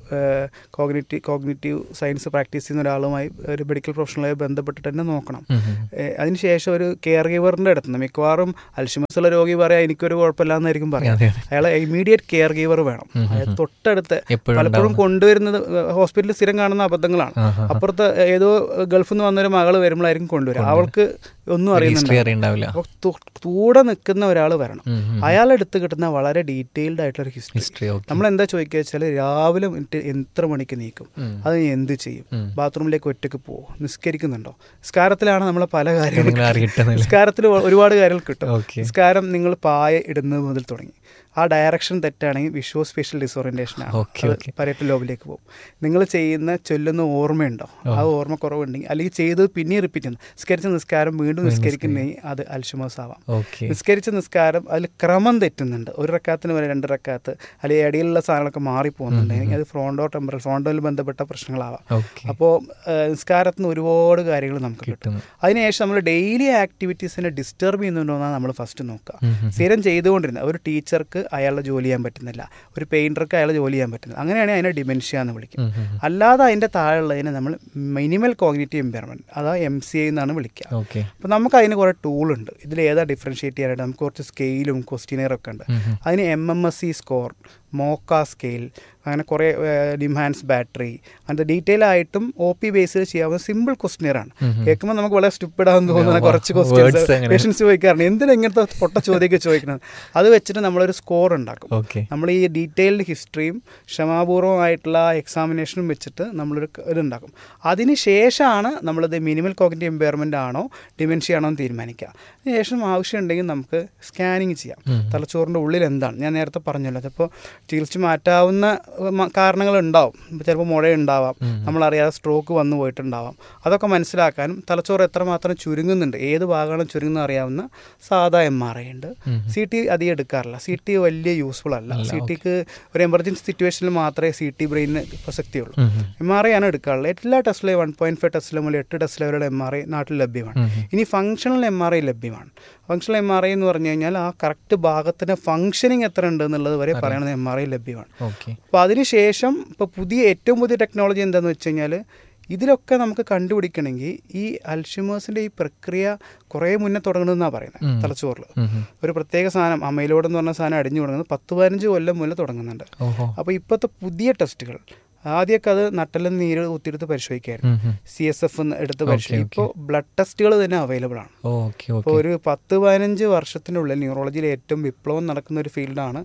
കോഗ്നിറ്റീവ് സയൻസ് പ്രാക്ടീസ് ചെയ്യുന്ന ഒരാളുമായി, ഒരു മെഡിക്കൽ പ്രൊഫഷണലുമായി ബന്ധപ്പെട്ടിട്ട് തന്നെ നോക്കണം. അതിനുശേഷം ഒരു കെയർ ഗീവറിൻ്റെ അടുത്തുനിന്ന്, മിക്കവാറും അൽഷിമേഴ്സുള്ള രോഗി പറയാം എനിക്കൊരു കുഴപ്പമില്ലാന്നായിരിക്കും പറയാം, അയാളെ ഇമ്മീഡിയറ്റ് കെയർ ഗീവർ വേണം. അതായത് തൊട്ടടുത്ത്, പലപ്പോഴും കൊണ്ടുവരുന്നത് ഹോസ്പിറ്റലിൽ സ്ഥിരം കാണുന്ന അബദ്ധങ്ങളാണ്. അപ്പുറത്ത് ഏതോ ഗൾഫിൽ നിന്ന് വന്നൊരു മകള് വരുമ്പോഴായിരിക്കും കൊണ്ടുവരിക, അവൾക്ക് ഒന്നും അറിയുന്നുണ്ടാവില്ല. അപ്പോൾ കൂടെ നിൽക്കുന്ന ഒരാൾ വരണം. അയാളെടുത്ത് കിട്ടുന്ന വളരെ ഡീറ്റെയിൽഡ് ആയിട്ടുള്ള ഹിസ്റ്ററി. നമ്മൾ എന്താ ചോദിക്കുക വെച്ചാൽ, രാവിലെ എത്ര മണിക്ക് നീക്കും, അത് എന്ത് ചെയ്യും, ബാത്റൂമിലേക്ക് ഒറ്റയ്ക്ക് പോകും, നിസ്കരിക്കുന്നുണ്ടോ, നിസ്കാരത്തിലാണ് നമ്മളെ പല കാര്യങ്ങളും, നിസ്കാരത്തിൽ ഒരുപാട് കാര്യങ്ങൾ കിട്ടും. നിസ്കാരം നിങ്ങൾ പായ ഇടുന്നത് മുതൽ തുടങ്ങി ആ ഡയറക്ഷൻ തെറ്റാണെങ്കിൽ വിഷ്വൽ സ്പേഷ്യൽ ഡിസോറിയന്റേഷൻ ആണ്, പരേറ്റൽ ലോബിലേക്ക് പോകും. നിങ്ങൾ ചെയ്യുന്ന ചൊല്ലുന്ന ഓർമ്മയുണ്ടോ, ആ ഓർമ്മ കുറവുണ്ടെങ്കിൽ, അല്ലെങ്കിൽ ചെയ്തത് പിന്നെയും റിപ്പീറ്റ് ചെയ്യുന്നു, നിസ്കരിച്ച നിസ്കാരം വീണ്ടും നിസ്കരിക്കുന്നെങ്കിൽ അത് അൽഷിമേഴ്സ് ആവാം. നിസ്കരിച്ച നിസ്കാരം അതിൽ ക്രമം തെറ്റുന്നുണ്ട്, ഒരു റക്കാത്തിന് വരെ 2 റക്കാത്ത്, അല്ലെങ്കിൽ ഇടയിലുള്ള സാധനങ്ങളൊക്കെ മാറിപ്പോകുന്നുണ്ടെങ്കിൽ അത് ഫ്രോണ്ടോയിൽ ബന്ധപ്പെട്ട പ്രശ്നങ്ങളാവാം. അപ്പോൾ നിസ്കാരത്തിന് ഒരുപാട് കാര്യങ്ങൾ നമുക്ക് കിട്ടും. അതിനുശേഷം നമ്മൾ ഡെയിലി ആക്ടിവിറ്റീസിനെ ഡിസ്റ്റർബ് ചെയ്യുന്നുണ്ടോ എന്നാണ് നമ്മൾ ഫസ്റ്റ് നോക്കുക. സ്ഥിരം ചെയ്തുകൊണ്ടിരുന്നത് ഒരു ടീച്ചർക്ക് അയാളെ ജോലി ചെയ്യാൻ പറ്റുന്നില്ല, ഒരു പെയിൻറ്റർക്ക് അയാളെ ജോലി ചെയ്യാൻ പറ്റുന്നില്ല, അങ്ങനെയാണെങ്കിൽ അതിനെ ഡിമെൻഷ്യ എന്ന് വിളിക്കും. അല്ലാതെ അതിൻ്റെ താഴെയുള്ളതിനെ നമ്മൾ മിനിമൽ കോഗ്നിറ്റീവ് ഇമ്പയർമെൻറ്റ്, അതാ MCI എന്നാണ് വിളിക്കുക. അപ്പോൾ നമുക്ക് അതിന് കുറേ ടൂളുണ്ട്. ഇതിൽ ഏതാ ഡിഫറൻഷ്യേറ്റ് ചെയ്യാനായിട്ട് നമുക്ക് കുറച്ച് സ്കെയിലും ക്വസ്റ്റ്യനെയറൊക്കെ ഉണ്ട്. അതിന് MMSE സ്കോർ, മോക്ക സ്കെയിൽ, അങ്ങനെ കുറേ ഡിമാൻസ് ബാറ്ററി, അങ്ങനത്തെ ഡീറ്റെയിൽ ആയിട്ടും OP ബേസിൽ ചെയ്യാവുന്ന സിമ്പിൾ ക്വസ്റ്റ്യനെയറാണ്. കേൾക്കുമ്പോൾ നമുക്ക് വളരെ സ്റ്റുപ്പിഡാന്ന് തോന്നുന്ന കുറച്ച് ക്വസ്റ്റ്യൻസ് പേഷ്യൻസ് ചോദിക്കാറുണ്ട്, എന്തിനാ ഇങ്ങനത്തെ പൊട്ട ചോദ്യമൊക്കെ ചോദിക്കുന്നത്. അത് വെച്ചിട്ട് നമ്മളൊരു സ്കോർ ഉണ്ടാക്കും. നമ്മൾ ഈ ഡീറ്റെയിൽഡ് ഹിസ്റ്ററിയും ക്ഷമാപൂർവമായിട്ടുള്ള എക്സാമിനേഷനും വെച്ചിട്ട് നമ്മളൊരു ഇതുണ്ടാക്കും. അതിന് ശേഷമാണ് നമ്മളിത് മിനിമൽ കോഗ്നിറ്റീവ് ഇമ്പയർമെൻ്റ് ആണോ ഡിമെൻഷ്യ ആണോ എന്ന് തീരുമാനിക്കുക. അതിനുശേഷം ആവശ്യമുണ്ടെങ്കിൽ നമുക്ക് സ്കാനിങ് ചെയ്യാം, തലച്ചോറിൻ്റെ ഉള്ളിൽ എന്താണ്. ഞാൻ നേരത്തെ പറഞ്ഞല്ലോ, ചിലപ്പോൾ ചികിത്സിച്ച് മാറ്റാവുന്ന കാരണങ്ങളുണ്ടാവും. ചിലപ്പോൾ മുഴയുണ്ടാവാം, നമ്മളറിയാതെ സ്ട്രോക്ക് വന്നു പോയിട്ടുണ്ടാവാം. അതൊക്കെ മനസ്സിലാക്കാനും തലച്ചോറ് എത്രമാത്രം ചുരുങ്ങുന്നുണ്ട്, ഏത് ഭാഗമാണ് ചുരുങ്ങുന്നത് അറിയാവുന്ന സാധാ MRI ഉണ്ട്. CT അധികം എടുക്കാറില്ല, CT വലിയ യൂസ്ഫുൾ അല്ല. CTക്ക് ഒരു എമർജൻസി സിറ്റുവേഷനിൽ മാത്രമേ CT ബ്രെയിനിന് പ്രസക്തിയുള്ളൂ. MRI ആണ് എടുക്കാറുള്ളത്. എല്ലാ ടെസ്റ്റിലും 1.5 ടെസ്റ്റിലും മുതൽ 8 ടെസ്റ്റ് ലെവലുള്ള MRI നാട്ടിൽ ലഭ്യമാണ്. ഇനി ഫങ്ഷണൽ MRI ലഭ്യമാണ്. ഫങ്ഷണൽ MRI എന്ന് പറഞ്ഞു കഴിഞ്ഞാൽ ആ കറക്റ്റ് ഭാഗത്തിന് ഫങ്ഷനിങ് എത്ര ഉണ്ട് എന്നുള്ളത് വരെ പറയുന്നത് MRI ലഭ്യമാണ്. അപ്പോൾ അതിനുശേഷം ഇപ്പോൾ ഏറ്റവും പുതിയ ടെക്നോളജി എന്താണെന്ന് വെച്ച് കഴിഞ്ഞാൽ, ഇതിലൊക്കെ നമുക്ക് കണ്ടുപിടിക്കണമെങ്കിൽ ഈ അൽഷിമേഴ്സിൻ്റെ ഈ പ്രക്രിയ കുറേ മുന്നേ തുടങ്ങണമെന്നാണ് പറയുന്നത്. തലച്ചോറിൽ ഒരു പ്രത്യേക സാധനം, അമൈലോയ്ഡ് എന്ന് പറഞ്ഞ സാധനം അടിഞ്ഞു തുടങ്ങുന്നത് 10-15 കൊല്ലം മുന്നേ തുടങ്ങുന്നുണ്ട്. അപ്പോൾ ഇപ്പോഴത്തെ പുതിയ ടെസ്റ്റുകൾ, ആദ്യമൊക്കെ അത് നട്ടലും നീര് കുത്തിയെടുത്ത് പരിശോധിക്കായിരുന്നു, CSF എടുത്ത് പരിശോധിക്കും. ഇപ്പോൾ ബ്ലഡ് ടെസ്റ്റുകൾ തന്നെ അവൈലബിൾ ആണ്. ഇപ്പോൾ ഒരു 10-15 വർഷത്തിനുള്ളിൽ ന്യൂറോളജിയിൽ ഏറ്റവും വിപ്ലവം നടക്കുന്ന ഒരു ഫീൽഡാണ്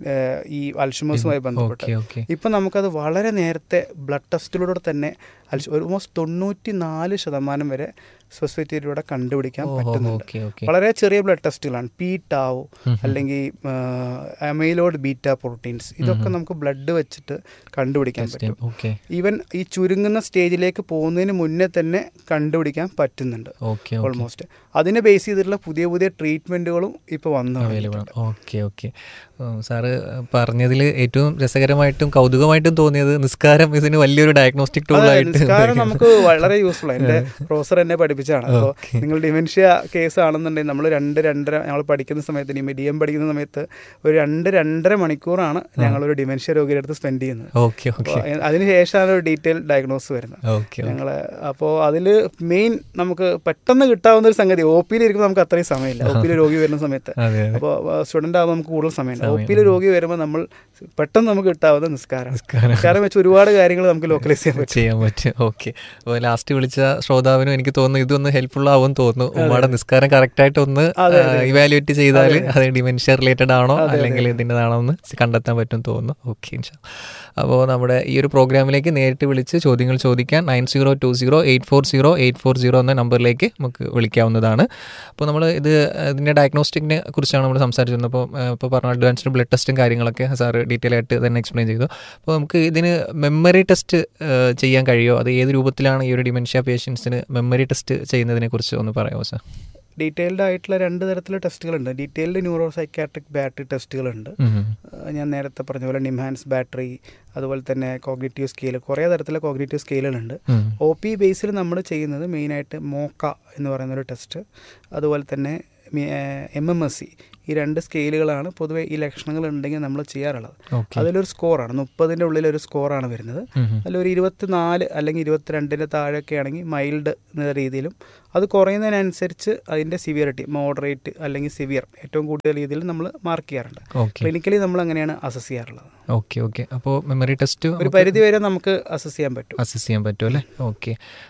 ഈ അൽഷിമേഴ്സുമായി ബന്ധപ്പെട്ട്. ഇപ്പം നമുക്കത് വളരെ നേരത്തെ ബ്ലഡ് ടെസ്റ്റിലൂടെ തന്നെ ഓൾമോസ്റ്റ് 94% വരെ സ്പെസിഫിറ്റിയിലൂടെ കണ്ടുപിടിക്കാൻ പറ്റുന്നുണ്ട്. വളരെ ചെറിയ ബ്ലഡ് ടെസ്റ്റുകളാണ്. p-tau അല്ലെങ്കിൽ അമൈലോയ്ഡ് ബീറ്റ പ്രോട്ടീൻസ്, ഇതൊക്കെ നമുക്ക് ബ്ലഡ് വെച്ചിട്ട് കണ്ടുപിടിക്കാൻ പറ്റും. ഈവൻ ഈ ചുരുങ്ങുന്ന സ്റ്റേജിലേക്ക് പോകുന്നതിന് മുന്നേ തന്നെ കണ്ടുപിടിക്കാൻ പറ്റുന്നുണ്ട് ഓൾമോസ്റ്റ്. അതിനെ ബേസ് ചെയ്തിട്ടുള്ള പുതിയ പുതിയ ട്രീറ്റ്മെൻറ്റുകളും ഇപ്പോൾ വന്നു. സാറ് പറഞ്ഞതിൽ ഏറ്റവും രസകരമായിട്ടും കൗതുകമായിട്ടും തോന്നിയത് നിസ്കാരം ഇതിന് വലിയൊരു ഡയഗ്നോസ്റ്റിക് ടൂളായിട്ട്. നിസ്കാരം നമുക്ക് വളരെ യൂസ്ഫുൾ ആണ്. എൻ്റെ പ്രൊഫസർ എന്നെ പഠിപ്പിച്ചാണ്. അപ്പോൾ നിങ്ങൾ ഡിമെൻഷ്യ കേസ് ആണെന്നുണ്ടെങ്കിൽ നമ്മൾ 2-2.5 ഞങ്ങൾ പഠിക്കുന്ന സമയത്ത്, DM പഠിക്കുന്ന സമയത്ത് ഒരു 2-2.5 മണിക്കൂറാണ് ഞങ്ങളൊരു ഡിമെൻഷ്യ രോഗിയുടെ അടുത്ത് സ്പെൻഡ് ചെയ്യുന്നത്. അതിനുശേഷമാണ് ഒരു ഡീറ്റെയിൽ ഡയഗ്നോസ് വരുന്നത് ഞങ്ങൾ. അപ്പോൾ അതിൽ മെയിൻ നമുക്ക് പെട്ടെന്ന് കിട്ടാവുന്ന ഒരു സംഗതി, OP ഇരിക്കുമ്പോൾ നമുക്ക് അത്രയും സമയമില്ല. OP രോഗി വരുന്ന സമയത്ത്, അപ്പോൾ സ്റ്റുഡൻ്റ് ആകുമ്പോൾ നമുക്ക് കൂടുതൽ സമയമുണ്ട്. OP രോഗി വരുമ്പോൾ നമ്മൾ പെട്ടെന്ന് നമുക്ക് കിട്ടാവുന്ന നിസ്കാരം വെച്ച് ഒരുപാട് കാര്യങ്ങൾ നമുക്ക് ലോക്കലൈസ് ചെയ്യാൻ പറ്റും. ഓക്കെ, അപ്പോൾ ലാസ്റ്റ് വിളിച്ച ശ്രോതാവിനും എനിക്ക് തോന്നുന്നു ഇതൊന്ന് ഹെൽപ്ഫുൾ ആവും തോന്നുന്നു. ഉമ്മയുടെ നിസ്കാരം കറക്റ്റായിട്ട് ഒന്ന് ഇവാലുവേറ്റ് ചെയ്താൽ അത് ഡിമെൻഷ്യ റിലേറ്റഡ് ആണോ അല്ലെങ്കിൽ ഇതിൻ്റെതാണോ എന്ന് കണ്ടെത്താൻ പറ്റും തോന്നുന്നു. ഓക്കെ, അപ്പോൾ നമ്മുടെ ഈ ഒരു പ്രോഗ്രാമിലേക്ക് നേരിട്ട് വിളിച്ച് ചോദ്യങ്ങൾ ചോദിക്കാൻ 9020840840 എന്ന നമ്പറിലേക്ക് നമുക്ക് വിളിക്കാവുന്നതാണ്. അപ്പോൾ നമ്മൾ ഇതിൻ്റെ ഡയഗ്നോസ്റ്റിക്കിനെ കുറിച്ചാണ് നമ്മൾ സംസാരിച്ചിരുന്നത്. ഇപ്പോൾ പറഞ്ഞ അഡ്വാൻസ്ഡ് ബ്ലഡ് ടെസ്റ്റും കാര്യങ്ങളൊക്കെ സാറ് ഡീറ്റെയിൽ ആയിട്ട് തന്നെ എക്സ്പ്ലെയിൻ ചെയ്തു. അപ്പോൾ നമുക്ക് ഇതിന് മെമ്മറി ടെസ്റ്റ് ചെയ്യാൻ കഴിയുമോ? അത് ഏത് രൂപത്തിലാണ് ഈ ഒരു ഡിമെൻഷ്യ പേഷ്യൻസിന് മെമ്മറി ടെസ്റ്റ് ചെയ്യുന്നതിനെ കുറിച്ച് ഒന്ന് പറയാമോ സാർ? ഡീറ്റെയിൽഡ് ആയിട്ടുള്ള 2 തരത്തിലുള്ള ടെസ്റ്റുകളുണ്ട്. Detailed neuro psychiatric battery ടെസ്റ്റുകളുണ്ട്. ഞാൻ നേരത്തെ പറഞ്ഞ പോലെ നിംഹാൻസ് ബാറ്ററി, അതുപോലെ തന്നെ കോഗ്നിറ്റീവ് സ്കെയിൽ, കുറേ തരത്തിലുള്ള കോഗ്നിറ്റീവ് സ്കെയിലുകളുണ്ട്. OP ബേസിൽ നമ്മൾ ചെയ്യുന്നത് മെയിനായിട്ട് മോക്ക എന്ന് പറയുന്നൊരു ടെസ്റ്റ്, അതുപോലെ തന്നെ MMSE, ഈ 2 സ്കെയിലുകളാണ് പൊതുവെ ഈ ലക്ഷണങ്ങൾ ഉണ്ടെങ്കിൽ നമ്മൾ ചെയ്യാറുള്ളത്. അതിലൊരു സ്കോറാണ്, 30ൻ്റെ ഉള്ളിലൊരു സ്കോറാണ് വരുന്നത്. അതിലൊരു 24 അല്ലെങ്കിൽ 22ൻ്റെ താഴെയൊക്കെ ആണെങ്കിൽ മൈൽഡ് എന്ന രീതിയിലും, അത് കുറയുന്നതിനനുസരിച്ച് അതിൻ്റെ സിവിയറിറ്റി മോഡറേറ്റ് അല്ലെങ്കിൽ സിവിയർ ഏറ്റവും കൂടുതൽ രീതിയിൽ നമ്മൾ മാർക്ക് ചെയ്യാറുണ്ട്. ക്ലിനിക്കലി നമ്മൾ അങ്ങനെയാണ് അസസ് ചെയ്യാറുള്ളത്. Okay okay. അപ്പോൾ മെമ്മറി ടെസ്റ്റ് ഒരു പരിധി വരെ നമുക്ക് അസസ് ചെയ്യാൻ പറ്റും അല്ലേ? ഓക്കെ.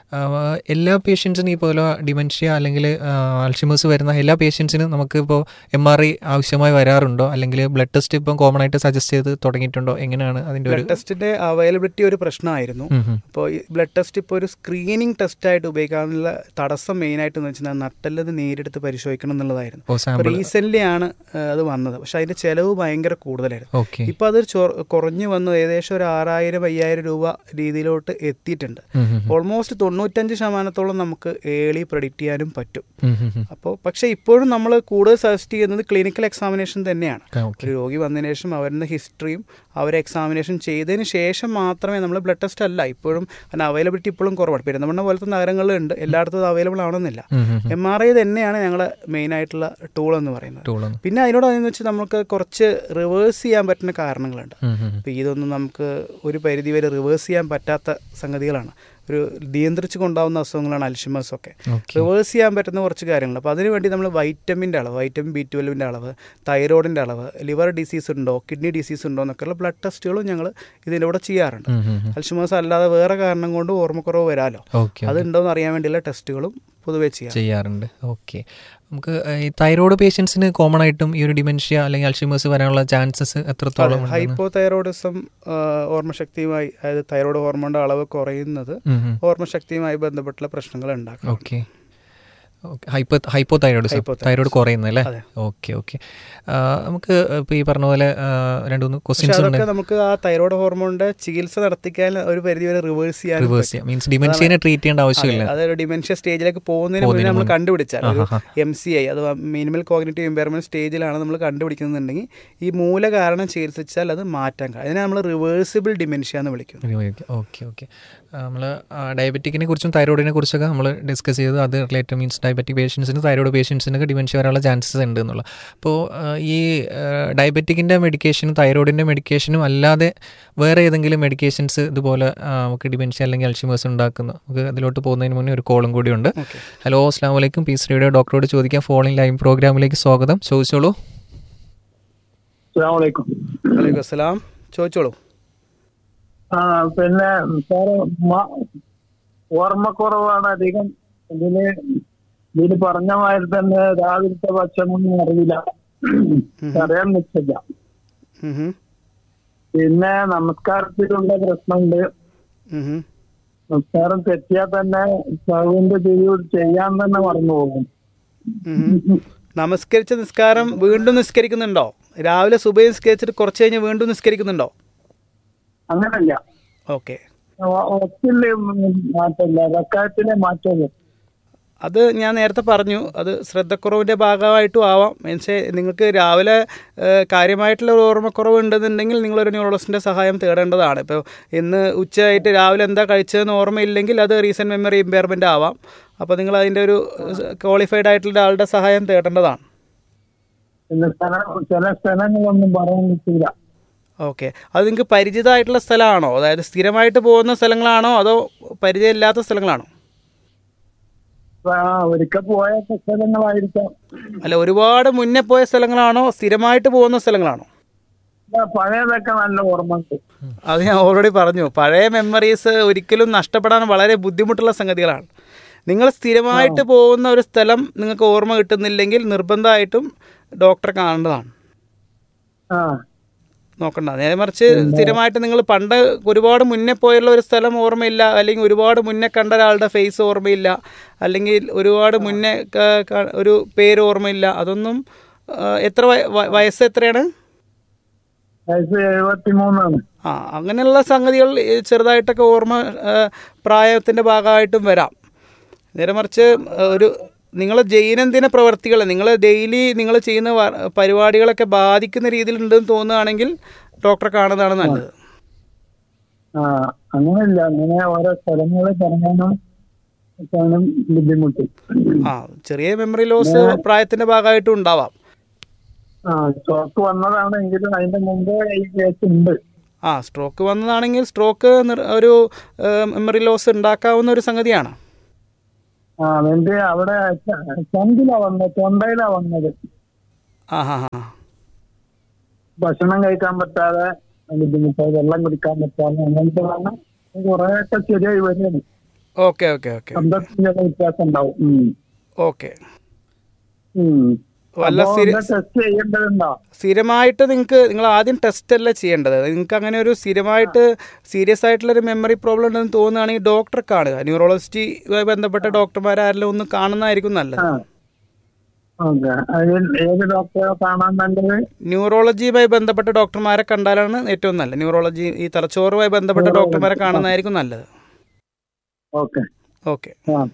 എല്ലാ പേഷ്യൻസിനും ഈ പോലെ ഡിമെൻഷ്യ അല്ലെങ്കിൽ അൾഷിമേഴ്സ് വരുന്ന എല്ലാ പേഷ്യൻസിനും നമുക്ക് ഇപ്പോൾ MRI ആവശ്യമായി വരാറുണ്ടോ, അല്ലെങ്കിൽ ബ്ലഡ് ടെസ്റ്റ് ഇപ്പം കോമൺ ആയിട്ട് സജസ്റ്റ് ചെയ്ത് തുടങ്ങിയിട്ടുണ്ടോ? എങ്ങനെയാണ് അതിൻ്റെ ഒരു ബ്ലഡ് ടെസ്റ്റിൻ്റെ അവൈലബിലിറ്റി ഒരു പ്രശ്നമായിരുന്നു. അപ്പോൾ ഈ ബ്ലഡ് ടെസ്റ്റ് ഇപ്പോൾ ഒരു സ്ക്രീനിങ് ടെസ്റ്റായിട്ട് ഉപയോഗിക്കാനുള്ള തടസ്സം മെയിനായിട്ട് എന്ന് വെച്ചാൽ നട്ടെല്ലത് നേരിടുത്ത് പരിശോധിക്കണം എന്നുള്ളതായിരുന്നു. റീസെൻ്റ്ലി ആണ് അത് വന്നത്, പക്ഷെ അതിൻ്റെ ചിലവ് ഭയങ്കര കൂടുതലായിരുന്നു. ഇപ്പോൾ അത് കുറഞ്ഞു വന്നു, ഏകദേശം ഒരു 6000-5000 രൂപ രീതിയിലോട്ട് എത്തിയിട്ടുണ്ട്. ഓൾമോസ്റ്റ് 95% നമുക്ക് ഏർലി പ്രെഡിക്റ്റ് ചെയ്യാനും പറ്റും. അപ്പോൾ പക്ഷേ ഇപ്പോഴും നമ്മൾ കൂടുതൽ സജസ്റ്റ് ചെയ്യുന്നത് ക്ലിനിക്കൽ എക്സാമിനേഷൻ തന്നെയാണ്. ഒരു രോഗി വന്നതിന് ശേഷം അവരുടെ ഹിസ്റ്ററിയും അവരെ എക്സാമിനേഷൻ ചെയ്തതിന് ശേഷം മാത്രമേ നമ്മൾ ബ്ലഡ് ടെസ്റ്റ് അല്ല ഇപ്പോഴും, അതിന് അവൈലബിലിറ്റി ഇപ്പോഴും കുറവാണ്. പെരുന്തൽമണ്ണ പോലത്തെ നഗരങ്ങളിലുണ്ട്, എല്ലായിടത്തും അത് അവൈലബിൾ ആവണമെന്നില്ല. MRI തന്നെയാണ് ഞങ്ങളുടെ മെയിനായിട്ടുള്ള ടൂൾ എന്ന് പറയുന്നത്. പിന്നെ അതിനോടൊന്ന് വെച്ചാൽ നമുക്ക് കുറച്ച് റിവേഴ്സ് ചെയ്യാൻ പറ്റുന്ന കാരണങ്ങളുണ്ട്. അപ്പോൾ ഇതൊന്നും നമുക്ക് ഒരു പരിധി വരെ റിവേഴ്സ് ചെയ്യാൻ പറ്റാത്ത സംഗതികളാണ്. ഒരു നിയന്ത്രിച്ച് കൊണ്ടാവുന്ന അസുഖങ്ങളാണ് അൽഷിമേഴ്സൊക്കെ. റിവേഴ്സ് ചെയ്യാൻ പറ്റുന്ന കുറച്ച് കാര്യങ്ങൾ. അപ്പോൾ അതിനുവേണ്ടി നമ്മൾ വൈറ്റമിൻ്റെ അളവ്, വൈറ്റമിൻ B12 അളവ്, തൈറോയിഡിൻ്റെ അളവ്, ലിവർ ഡിസീസ് ഉണ്ടോ, കിഡ്നി ഡിസീസ് ഉണ്ടോ എന്നൊക്കെയുള്ള ബ്ലഡ് ടെസ്റ്റുകളും ഞങ്ങൾ ഇതിൻ്റെ കൂടെ ചെയ്യാറുണ്ട്. അൽഷിമേഴ്സ് അല്ലാതെ വേറെ കാരണം കൊണ്ട് ഓർമ്മക്കുറവ് വരാമല്ലോ, അതുണ്ടോ എന്ന് അറിയാൻ വേണ്ടിയുള്ള ടെസ്റ്റുകളും പൊതുവെ ചെയ്യാറുണ്ട്. ഓക്കെ. നമുക്ക് ഈ തൈറോയ്ഡ് പേഷ്യൻസിന് കോമൺ ആയിട്ടും ഈ ഒരു ഡിമെൻഷ്യ അല്ലെങ്കിൽ അൽഷിമേഴ്സ് വരാനുള്ള ചാൻസസ് എത്രത്തോളം? ഹൈപ്പോ തൈറോയിഡിസം ഓർമ്മശക്തിയുമായി, അതായത് തൈറോയ്ഡ് ഹോർമോണിന്റെ അളവ് കുറയുന്നത് ഓർമ്മശക്തിയുമായി ബന്ധപ്പെട്ടുള്ള പ്രശ്നങ്ങൾ ഉണ്ടാക്കും. Okay. Hypo thyroidism, thyroid കുറയുന്നല്ലേ? Okay okay. നമുക്ക് ഇപ്പോൾ ഈ പറഞ്ഞ പോലെ 2-3 ക്വസ്റ്റ്യൻസ് ഉണ്ട്. നമുക്ക് ആ തൈറോയ്ഡ് ഹോർമോണിന്റെ ചികിത്സ നടത്തിക്കാൻ ഒരു പരിധി വരെ റിവേഴ്സ് ചെയ്യാൻ മീൻസ് ഡിമെൻഷ്യനെ ട്രീറ്റ് ചെയ്യേണ്ട ആവശ്യമില്ല. അതൊരു ഡിമെൻഷ്യ സ്റ്റേജിലേക്ക് പോകുന്നതിന് മുന്നേ നമ്മൾ കണ്ടുപിടിച്ചാൽ MCI അഥവാ മിനിമൽ കോഗ്നിറ്റീവ് ഇമ്പയർമെന്റ് സ്റ്റേജിലാണ് നമ്മൾ കണ്ടുപിടിക്കുന്നുണ്ടെങ്കിൽ ഈ മൂല കാരണം ചികിത്സിച്ചാൽ അത് മാറ്റാൻ കഴിയും. അതിനെ നമ്മൾ റിവേഴ്സിബിൾ ഡിമെൻഷ്യ എന്ന് വിളിക്കുന്നു. Okay okay. നമ്മൾ ഡയബറ്റിക്കിനെ കുറിച്ചും തൈറോയിഡിനെ കുറിച്ചൊക്കെ നമ്മൾ ഡിസ്കസ് ചെയ്ത് അത് റിലേറ്റഡ് മീൻസ് ഡയബറ്റിക് പേഷ്യൻസിന് തൈറോയ്ഡ് പേഷ്യൻസിനൊക്കെ ഡിമെൻഷ്യ വരാനുള്ള ചാൻസസ് ഉണ്ട് എന്നുള്ള. അപ്പോൾ ഈ ഡയബറ്റിക്കിൻ്റെ മെഡിക്കേഷനും തൈറോയിഡിൻ്റെ മെഡിക്കേഷനും അല്ലാതെ വേറെ ഏതെങ്കിലും മെഡിക്കേഷൻസ് ഇതുപോലെ നമുക്ക് ഡിമെൻഷ്യ അല്ലെങ്കിൽ അൽഷിമേഴ്സ് ഉണ്ടാക്കുന്ന, നമുക്ക് അതിലോട്ട് പോകുന്നതിന് മുന്നേ ഒരു കോളും കൂടി ഉണ്ട്. ഹലോ, അസ്സലാമു അലൈക്കും. പീസ് റേഡിയോ ഡോക്ടറോട് ചോദിക്കാൻ ഫോണിൻ ലൈവ് പ്രോഗ്രാമിലേക്ക് സ്വാഗതം. ചോദിച്ചോളൂ. ചോദിച്ചോളൂ. പിന്നെ ഓർമ്മക്കുറവാണ് അധികം. ഇതിന് പറഞ്ഞ മാതിരി തന്നെ രാവിലത്തെ ഭക്ഷണമൊന്നും അറിയില്ല, അറിയാൻ നിൽക്കില്ല. പിന്നെ നമസ്കാരത്തിലുള്ള പ്രശ്നമുണ്ട്. നമസ്കാരം തെറ്റിയാൽ തന്നെ സൗവിന്റെ തിരിവ് ചെയ്യാൻ തന്നെ മറന്നു പോകും. നമസ്കരിച്ച നിസ്കാരം വീണ്ടും നിസ്കരിക്കുന്നുണ്ടോ? രാവിലെ സുബഹി നിസ്കരിച്ചിട്ട് കുറച്ച് കഴിഞ്ഞ് വീണ്ടും നിസ്കരിക്കുന്നുണ്ടോ? അങ്ങനല്ല. ഓക്കെ. മാറ്റമില്ല, റക്അത്തിലെ മാറ്റമില്ല. അത് ഞാൻ നേരത്തെ പറഞ്ഞു, അത് ശ്രദ്ധക്കുറവിൻ്റെ ഭാഗമായിട്ടും ആവാം. മീൻസ് നിങ്ങൾക്ക് രാവിലെ കാര്യമായിട്ടുള്ള ഒരു ഓർമ്മക്കുറവ് ഉണ്ടെന്നുണ്ടെങ്കിൽ നിങ്ങളൊരു ന്യൂറോളജിസ്റ്റിൻ്റെ സഹായം തേടേണ്ടതാണ്. ഇപ്പോൾ ഇന്ന് ഉച്ചയായിട്ട് രാവിലെ എന്താ കഴിച്ചതെന്ന് ഓർമ്മയില്ലെങ്കിൽ അത് റീസെൻറ്റ് മെമ്മറി ഇമ്പയർമെൻ്റ് ആവാം. അപ്പോൾ നിങ്ങൾ അതിൻ്റെ ഒരു ക്വാളിഫൈഡ് ആയിട്ടുള്ള ആളുടെ സഹായം തേടേണ്ടതാണ്. ചില സ്ഥലങ്ങളൊന്നും പറയാൻ പറ്റില്ല. ഓക്കെ. അത് നിങ്ങൾക്ക് പരിചിതമായിട്ടുള്ള സ്ഥലമാണോ, അതായത് സ്ഥിരമായിട്ട് പോകുന്ന സ്ഥലങ്ങളാണോ അതോ പരിചയമില്ലാത്ത സ്ഥലങ്ങളാണോ? ഒരിക്കൽ പോയ സ്ഥലങ്ങളായിരിക്കാം. അല്ല, ഒരുപാട് മുന്നേ പോയ സ്ഥലങ്ങളാണോ സ്ഥിരമായിട്ട് പോകുന്ന സ്ഥലങ്ങളാണോ? പഴയതൊക്കെ നല്ല ഓർമ്മ. അത് ഞാൻ ഓൾറെഡി പറഞ്ഞു, പഴയ മെമ്മറീസ് ഒരിക്കലും നഷ്ടപ്പെടാൻ വളരെ ബുദ്ധിമുട്ടുള്ള സംഗതികളാണ്. നിങ്ങൾ സ്ഥിരമായിട്ട് പോകുന്ന ഒരു സ്ഥലം നിങ്ങൾക്ക് ഓർമ്മ കിട്ടുന്നില്ലെങ്കിൽ നിർബന്ധമായിട്ടും ഡോക്ടറെ കാണേണ്ടതാണ്. നോക്കണ്ട. നേരെ മറിച്ച് സ്ഥിരമായിട്ട് നിങ്ങൾ പണ്ട് ഒരുപാട് മുന്നേ പോയുള്ള ഒരു സ്ഥലം ഓർമ്മയില്ല, അല്ലെങ്കിൽ ഒരുപാട് മുന്നേ കണ്ട ഒരാളുടെ ഫേസ് ഓർമ്മയില്ല, അല്ലെങ്കിൽ ഒരുപാട് മുന്നേ ഒരു പേര് ഓർമ്മയില്ല, അതൊന്നും എത്ര വയസ്സ് എത്രയാണ്? 73. അങ്ങനെയുള്ള സംഗതികൾ ചെറുതായിട്ടൊക്കെ ഓർമ്മ പ്രായത്തിൻ്റെ ഭാഗമായിട്ടും വരാം. നേരെ മറിച്ച് ഒരു നിങ്ങൾ ദൈനംദിന പ്രവർത്തികൾ നിങ്ങൾ ഡെയിലി നിങ്ങൾ ചെയ്യുന്ന പരിപാടികളൊക്കെ ബാധിക്കുന്ന രീതിയിലുണ്ടെന്ന് തോന്നുകയാണെങ്കിൽ ഡോക്ടറെ കാണുന്നതാണ് നല്ലത്. അങ്ങനെയല്ല, അങ്ങനെ ഓരോ സ്ഥലങ്ങളിൽ പറഞ്ഞാണ് ബുദ്ധിമുട്ട്. ചെറിയ മെമ്മറി ലോസ് പ്രായത്തിന്റെ ഭാഗമായിട്ടും ഉണ്ടാവാം. സ്ട്രോക്ക് വന്നതാണെങ്കിലും അതിന്റെ മുമ്പേ ഈ കേസ് ഉണ്ട്. സ്ട്രോക്ക് വന്നതാണെങ്കിൽ സ്ട്രോക്ക് ഒരു മെമ്മറി ലോസ് ഉണ്ടാക്കാവുന്ന ഒരു സംഗതിയാണ്. അതിന്റെ അവിടെ തൊണ്ടയിലാ വന്നത്. ഭക്ഷണം കഴിക്കാൻ പറ്റാതെ ബുദ്ധിമുട്ടായി, വെള്ളം കുടിക്കാൻ പറ്റാതെ, അങ്ങനത്തെ കുറെയൊക്കെ ശരിയായി വരുന്നത്. ഓക്കെ ഓക്കെ ഓക്കെ വ്യത്യാസം ഉണ്ടാവും. ഓക്കെ. വല്ല സ്ഥിരമായിട്ട് നിങ്ങൾ ആദ്യം ടെസ്റ്റ് അല്ല ചെയ്യേണ്ടത്. നിങ്ങൾക്ക് അങ്ങനെ ഒരു സ്ഥിരമായിട്ട് സീരിയസ് ആയിട്ടുള്ളൊരു മെമ്മറി പ്രോബ്ലം ഉണ്ടെന്ന് തോന്നുകയാണെങ്കിൽ ഡോക്ടറെ കാണുക. ന്യൂറോളജിസ്റ്റുമായി ബന്ധപ്പെട്ട ഡോക്ടർമാരാരെല്ലാം ഒന്ന് കാണുന്നതായിരിക്കും നല്ലത്. ന്യൂറോളജിയുമായി ബന്ധപ്പെട്ട ഡോക്ടർമാരെ കണ്ടാലാണ് ഏറ്റവും നല്ലത്. ന്യൂറോളജി, ഈ തലച്ചോറുമായി ബന്ധപ്പെട്ട ഡോക്ടർമാരെ കാണുന്നതായിരിക്കും നല്ലത്. Okay okay.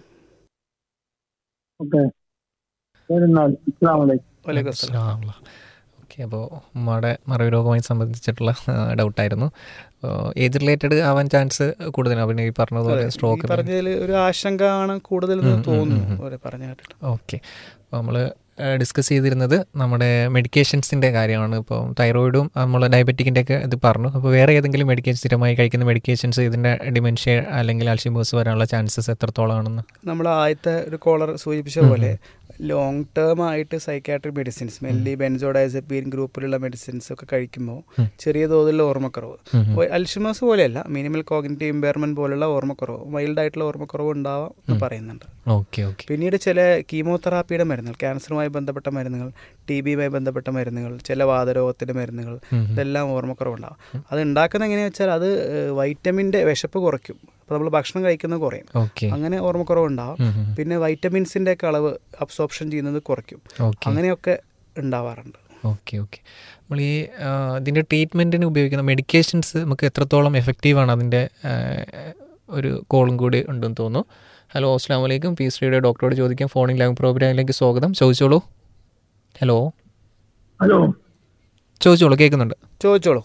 ഓക്കെ. അപ്പോൾ ഉമ്മയുടെ മറവി രോഗവുമായി സംബന്ധിച്ചിട്ടുള്ള ഡൗട്ടായിരുന്നു. ഏജ് റിലേറ്റഡ് ആവാൻ ചാൻസ് കൂടുതലാണ്. പിന്നെ ഈ പറഞ്ഞതുപോലെ സ്ട്രോക്ക് പറഞ്ഞതിൽ ഒരു ആശങ്ക ആണ് കൂടുതൽ തോന്നുന്നു പറഞ്ഞു കേട്ടിട്ട്. ഓക്കെ. അപ്പോൾ നമ്മൾ ഡിസ്കസ് ചെയ്തിരുന്നത് നമ്മുടെ മെഡിക്കേഷൻസിൻ്റെ കാര്യമാണ്. ഇപ്പോൾ തൈറോയിഡും നമ്മൾ ഡയബറ്റിക്കിൻ്റെ ഒക്കെ ഇത് പറഞ്ഞു. അപ്പോൾ വേറെ ഏതെങ്കിലും സ്ഥിരമായി കഴിക്കുന്ന മെഡിക്കേഷൻസ് ഇതിൻ്റെ ഡിമെൻഷ്യ അല്ലെങ്കിൽ അൽഷിമേഴ്സ് വരാനുള്ള ചാൻസസ് എത്രത്തോളം ആണെന്ന് നമ്മൾ ആദ്യത്തെ ഒരു കോളർ സൂചിപ്പിച്ച പോലെ ലോങ് ടേം ആയിട്ട് സൈക്കാട്രിക് മെഡിസിൻസ്, മെല്ലി ബെൻസോഡൈസപ്പീൻ ഗ്രൂപ്പിലുള്ള മെഡിസിൻസ് ഒക്കെ കഴിക്കുമ്പോൾ ചെറിയ തോതിലുള്ള ഓർമ്മക്കുറവ്, അൽഷിമേഴ്സ് പോലെയല്ല, മിനിമൽ കോഗ്നിറ്റീവ് ഇമ്പയർമെന്റ് പോലുള്ള ഓർമ്മക്കുറവ്, മൈൽഡ് ആയിട്ടുള്ള ഓർമ്മക്കുറവ് ഉണ്ടാവാം എന്ന് പറയുന്നുണ്ട്. പിന്നീട് ചില കീമോതെറാപ്പിയുടെ മരുന്നുകൾ, ക്യാൻസറുമായി ബന്ധപ്പെട്ട മരുന്നുകൾ, TBയുമായി ബന്ധപ്പെട്ട മരുന്നുകൾ, ചില വാതരോഗത്തിന്റെ മരുന്നുകൾ, ഇതെല്ലാം ഓർമ്മക്കുറവുണ്ടാവും. അത് ഉണ്ടാക്കുന്ന എങ്ങനെയാണെന്ന് വെച്ചാൽ അത് വൈറ്റമിൻ്റെ വിശപ്പ് കുറയ്ക്കും. അപ്പോൾ നമ്മൾ ഭക്ഷണം കഴിക്കുന്നത് കുറയും, അങ്ങനെ ഓർമ്മക്കുറവുണ്ടാവും. പിന്നെ വൈറ്റമിൻസിൻ്റെ ഒക്കെ അളവ് അബ്സോർപ്ഷൻ ചെയ്യുന്നത് കുറയ്ക്കും. അങ്ങനെയൊക്കെ ഉണ്ടാവാറുണ്ട്. Okay okay. നമ്മൾ ഈ ഇതിൻ്റെ ട്രീറ്റ്മെൻറ്റിന് ഉപയോഗിക്കുന്ന മെഡിക്കേഷൻസ് നമുക്ക് എത്രത്തോളം എഫക്റ്റീവാണ്, അതിൻ്റെ ഒരു കോളും കൂടി ഉണ്ടെന്ന് തോന്നുന്നു. ഹലോ, അസ്സലാമു അലൈക്കും. പീസ് റേഡിയോ ഡോക്ടറോട് ചോദിക്കാം ഫോണിംഗ് ലൈവ് പ്രോഗ്രാമിലേക്ക് സ്വാഗതം. ചോദിച്ചോളൂ. ഹലോ ചോദിച്ചോളൂ, കേൾക്കുന്നുണ്ട്. ചോദിച്ചോളൂ.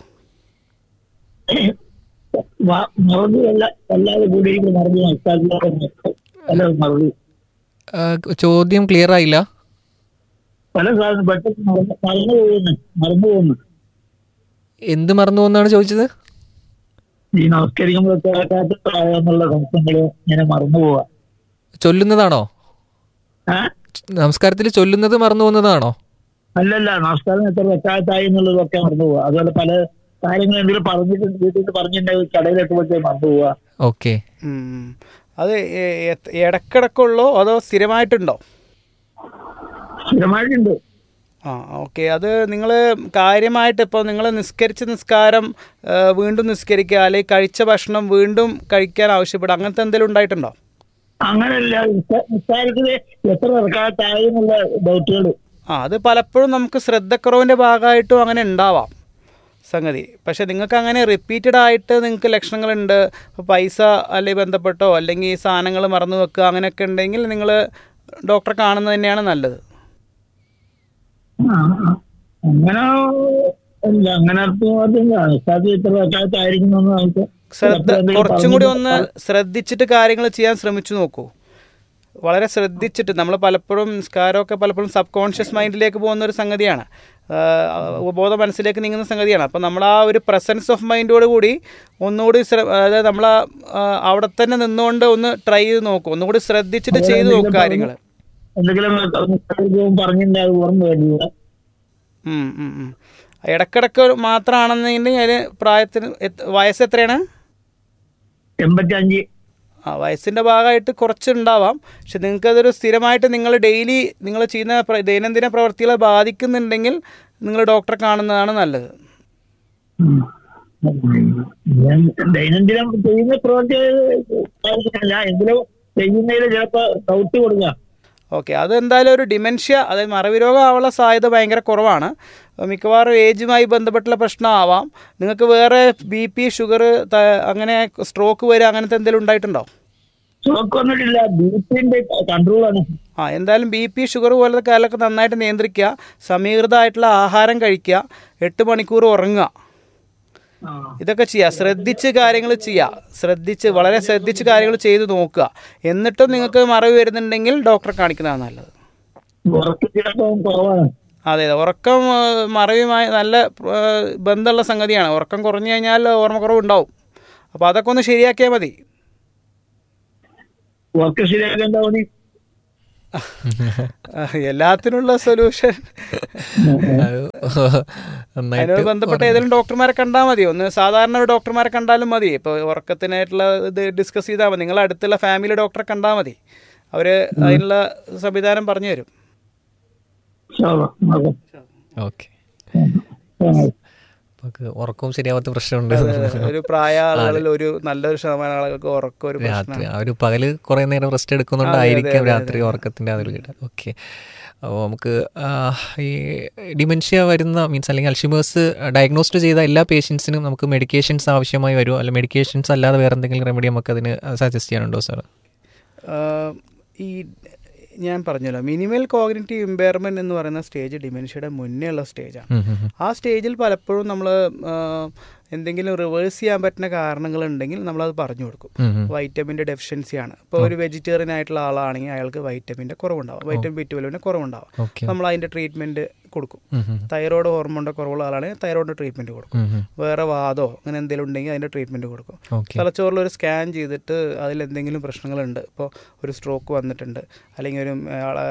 ചോദ്യം ക്ലിയർ ആയില്ല. എന്ത് മറന്നു പോകുന്നാണ് ചോദിച്ചത്? ഈ നമസ്കരിക്കുമ്പോൾ ചൊല്ലുന്നതാണോ? നമസ്കാരത്തിൽ ചൊല്ലുന്നത് മറന്നു പോകുന്നതാണോ? അല്ലല്ല, നമസ്കാരം എത്ര വെക്കാത്തായി എന്നുള്ളതൊക്കെ മറന്നു പോവുക. അതുപോലെ പല കാര്യങ്ങൾ എന്തെങ്കിലും പറഞ്ഞിട്ടുണ്ട്, വീട്ടിൽ പറഞ്ഞിട്ടുണ്ടെങ്കിൽ കടയിലെത്തുമ്പോഴത്തേ മറന്നു പോവുക. ഓക്കെ. അത് ഇടക്കിടക്കുള്ളോ അതോ സ്ഥിരമായിട്ടുണ്ടോ? സ്ഥിരമായിട്ടുണ്ട്. ഓക്കെ. അത് നിങ്ങൾ കാര്യമായിട്ട് ഇപ്പോൾ നിങ്ങൾ നിസ്കരിച്ച നിസ്കാരം വീണ്ടും നിസ്കരിക്കുക, അല്ലെങ്കിൽ കഴിച്ച ഭക്ഷണം വീണ്ടും കഴിക്കാൻ ആവശ്യപ്പെടുക, അങ്ങനത്തെ എന്തെങ്കിലും ഉണ്ടായിട്ടുണ്ടോ? അങ്ങനെയല്ല, നിസ്കാരത്തിൽ എത്ര റക്അത്തായി എന്നുള്ള ഡൗട്ടുകൾ. അത് പലപ്പോഴും നമുക്ക് ശ്രദ്ധക്കുറവിൻ്റെ ഭാഗമായിട്ടും അങ്ങനെ ഉണ്ടാവാം സംഗതി. പക്ഷെ നിങ്ങൾക്ക് അങ്ങനെ റിപ്പീറ്റഡ് ആയിട്ട് നിങ്ങൾക്ക് ലക്ഷണങ്ങളുണ്ട്, പൈസ അല്ലെങ്കിൽ ബന്ധപ്പെട്ടോ അല്ലെങ്കിൽ സാധനങ്ങൾ മറന്നു വെക്കുക അങ്ങനെയൊക്കെ ഉണ്ടെങ്കിൽ നിങ്ങൾ ഡോക്ടറെ കാണുന്നത് തന്നെയാണ് നല്ലത്. അങ്ങനെ കുറച്ചും കൂടി ഒന്ന് ശ്രദ്ധിച്ചിട്ട് കാര്യങ്ങൾ ചെയ്യാൻ ശ്രമിച്ചു നോക്കൂ. വളരെ ശ്രദ്ധിച്ചിട്ട്. നമ്മൾ പലപ്പോഴും നിസ്കാരമൊക്കെ പലപ്പോഴും സബ് കോൺഷ്യസ് മൈൻഡിലേക്ക് പോകുന്ന ഒരു സംഗതിയാണ്, ബോധ മനസ്സിലേക്ക് നീങ്ങുന്ന സംഗതിയാണ്. അപ്പോൾ നമ്മൾ ആ ഒരു പ്രസൻസ് ഓഫ് മൈൻഡോട് കൂടി ഒന്നുകൂടി അതായത് നമ്മൾ അവിടെ തന്നെ നിന്നുകൊണ്ട് ഒന്ന് ട്രൈ ചെയ്ത് നോക്കും, ഒന്നുകൂടി ശ്രദ്ധിച്ചിട്ട് ചെയ്ത് നോക്കും കാര്യങ്ങൾ. ഇടക്കിടക്ക് മാത്രമാണെന്നുണ്ടെങ്കിൽ അതിന് പ്രായത്തിന് വയസ്സ് എത്രയാണ്? 85. വയസ്സിൻ്റെ ഭാഗമായിട്ട് കുറച്ചുണ്ടാവാം. പക്ഷെ നിങ്ങൾക്കതൊരു സ്ഥിരമായിട്ട് നിങ്ങൾ ഡെയിലി നിങ്ങൾ ചെയ്യുന്ന ദൈനംദിന പ്രവൃത്തികളെ ബാധിക്കുന്നുണ്ടെങ്കിൽ നിങ്ങൾ ഡോക്ടറെ കാണുന്നതാണ് നല്ലത്. ദൈനംദിനം ചെയ്യുന്ന പ്രവൃത്തി എങ്കിലും ചെയ്യുന്നതിൽ ചിലപ്പോൾ ഡൗട്ട് കൊടുക്കുക. ഓക്കെ. അതെന്തായാലും ഒരു ഡിമെൻഷ്യ, അതായത് മറവി രോഗം ആവാനുള്ള സാധ്യത ഭയങ്കര കുറവാണ്. മിക്കവാറും ഏജുമായി ബന്ധപ്പെട്ടുള്ള പ്രശ്നമാവാം. നിങ്ങൾക്ക് വേറെ BP, ഷുഗർ, അങ്ങനെ സ്ട്രോക്ക് വരിക അങ്ങനത്തെ എന്തെങ്കിലും ഉണ്ടായിട്ടുണ്ടോ? സ്ട്രോക്ക് വന്നിട്ടില്ല, BPന്റെ കൺട്രോളാണ്. എന്തായാലും BP ഷുഗർ പോലത്തെ കാര്യങ്ങളൊക്കെ നന്നായിട്ട് നിയന്ത്രിക്കുക, സമീകൃതമായിട്ടുള്ള ആഹാരം കഴിക്കുക, 8 മണിക്കൂർ ഉറങ്ങുക, ഇതൊക്കെ ചെയ്യുക. ശ്രദ്ധിച്ച് കാര്യങ്ങൾ ചെയ്യുക, വളരെ ശ്രദ്ധിച്ച് കാര്യങ്ങൾ ചെയ്ത് നോക്കുക. എന്നിട്ടും നിങ്ങൾക്ക് മറവി വരുന്നുണ്ടെങ്കിൽ ഡോക്ടറെ കാണിക്കുന്നതാണ് നല്ലത്. അതെ, ഉറക്കം മറവിയുമായി നല്ല ബന്ധമുള്ള സംഗതിയാണ്. ഉറക്കം കുറഞ്ഞു കഴിഞ്ഞാൽ ഓർമ്മക്കുറവ് ഉണ്ടാവും. അപ്പോൾ അതൊക്കെ ഒന്ന് ശരിയാക്കിയാൽ മതി. എല്ലാത്തിനുള്ള സൊല്യൂഷൻ അതിനോട് ബന്ധപ്പെട്ട ഏതെങ്കിലും ഡോക്ടർമാരെ കണ്ടാൽ മതി. ഒന്ന് സാധാരണ ഒരു ഡോക്ടർമാരെ കണ്ടാലും മതി. ഇപ്പോൾ ഉറക്കത്തിനായിട്ടുള്ള ഇത് ഡിസ്കസ് ചെയ്താൽ മതി. നിങ്ങൾ അടുത്തുള്ള ഫാമിലി ഡോക്ടറെ കണ്ടാൽ മതി. അവർ അതിനുള്ള സംവിധാനം പറഞ്ഞു തരും. ഓക്കെ, ഉറക്കവും ശരിയാവാത്ത പ്രശ്നമുണ്ട്. ഒരു പ്രായ ആളുകളിൽ ഒരു നല്ലൊരു ശതമാനം ആളുകൾക്ക് ഉറക്കം ഒരു രാത്രി അവർ പകല് കുറേ നേരം റെസ്റ്റ് എടുക്കുന്നുണ്ടായിരിക്കാം രാത്രി ഉറക്കത്തിൻ്റെ അതിൽ. ഓക്കെ, അപ്പോൾ നമുക്ക് ഈ ഡിമെൻഷ്യ വരുന്ന മീൻസ് അല്ലെങ്കിൽ അൽഷിമേഴ്സ് ഡയഗ്നോസ്റ്റ് ചെയ്ത എല്ലാ പേഷ്യൻസിനും നമുക്ക് മെഡിക്കേഷൻസ് ആവശ്യമായി വരുമോ, അല്ല മെഡിക്കേഷൻസ് അല്ലാതെ വേറെ എന്തെങ്കിലും റെമഡി നമുക്ക് അതിന് സജസ്റ്റ് ചെയ്യാനുണ്ടോ സാർ? ഈ ഞാൻ പറഞ്ഞല്ലോ, മിനിമൽ കോഗ്നിറ്റീവ് ഇമ്പയർമെൻറ്റ് എന്ന് പറയുന്ന സ്റ്റേജ് ഡിമെൻഷ്യയുടെ മുന്നേ ഉള്ള സ്റ്റേജാണ്. ആ സ്റ്റേജിൽ പലപ്പോഴും നമ്മൾ എന്തെങ്കിലും റിവേഴ്സ് ചെയ്യാൻ പറ്റുന്ന കാരണങ്ങളുണ്ടെങ്കിൽ നമ്മളത് പറഞ്ഞു കൊടുക്കും. വൈറ്റമിൻ്റെ ഡെഫിഷ്യൻസിയാണ്. ഇപ്പോൾ ഒരു വെജിറ്റേറിയൻ ആയിട്ടുള്ള ആളാണെങ്കിൽ അയാൾക്ക് വൈറ്റമിൻ്റെ കുറവുണ്ടാവും, വൈറ്റമിൻ B12 കുറവുണ്ടാവും. നമ്മൾ അതിൻ്റെ ട്രീറ്റ്മെൻറ്റ് കൊടുക്കും. തൈറോയ്ഡ് ഹോർമോണിൻ്റെ കുറവുള്ള ആളാണെങ്കിൽ തൈറോയിഡിൻ്റെ ട്രീറ്റ്മെൻറ്റ് കൊടുക്കും. വേറെ വാദമോ അങ്ങനെ എന്തെങ്കിലും ഉണ്ടെങ്കിൽ അതിൻ്റെ ട്രീറ്റ്മെൻറ്റ് കൊടുക്കും. തലച്ചോറിലൊരു സ്കാൻ ചെയ്തിട്ട് അതിലെന്തെങ്കിലും പ്രശ്നങ്ങളുണ്ട്, ഇപ്പോൾ ഒരു സ്ട്രോക്ക് വന്നിട്ടുണ്ട് അല്ലെങ്കിൽ ഒരു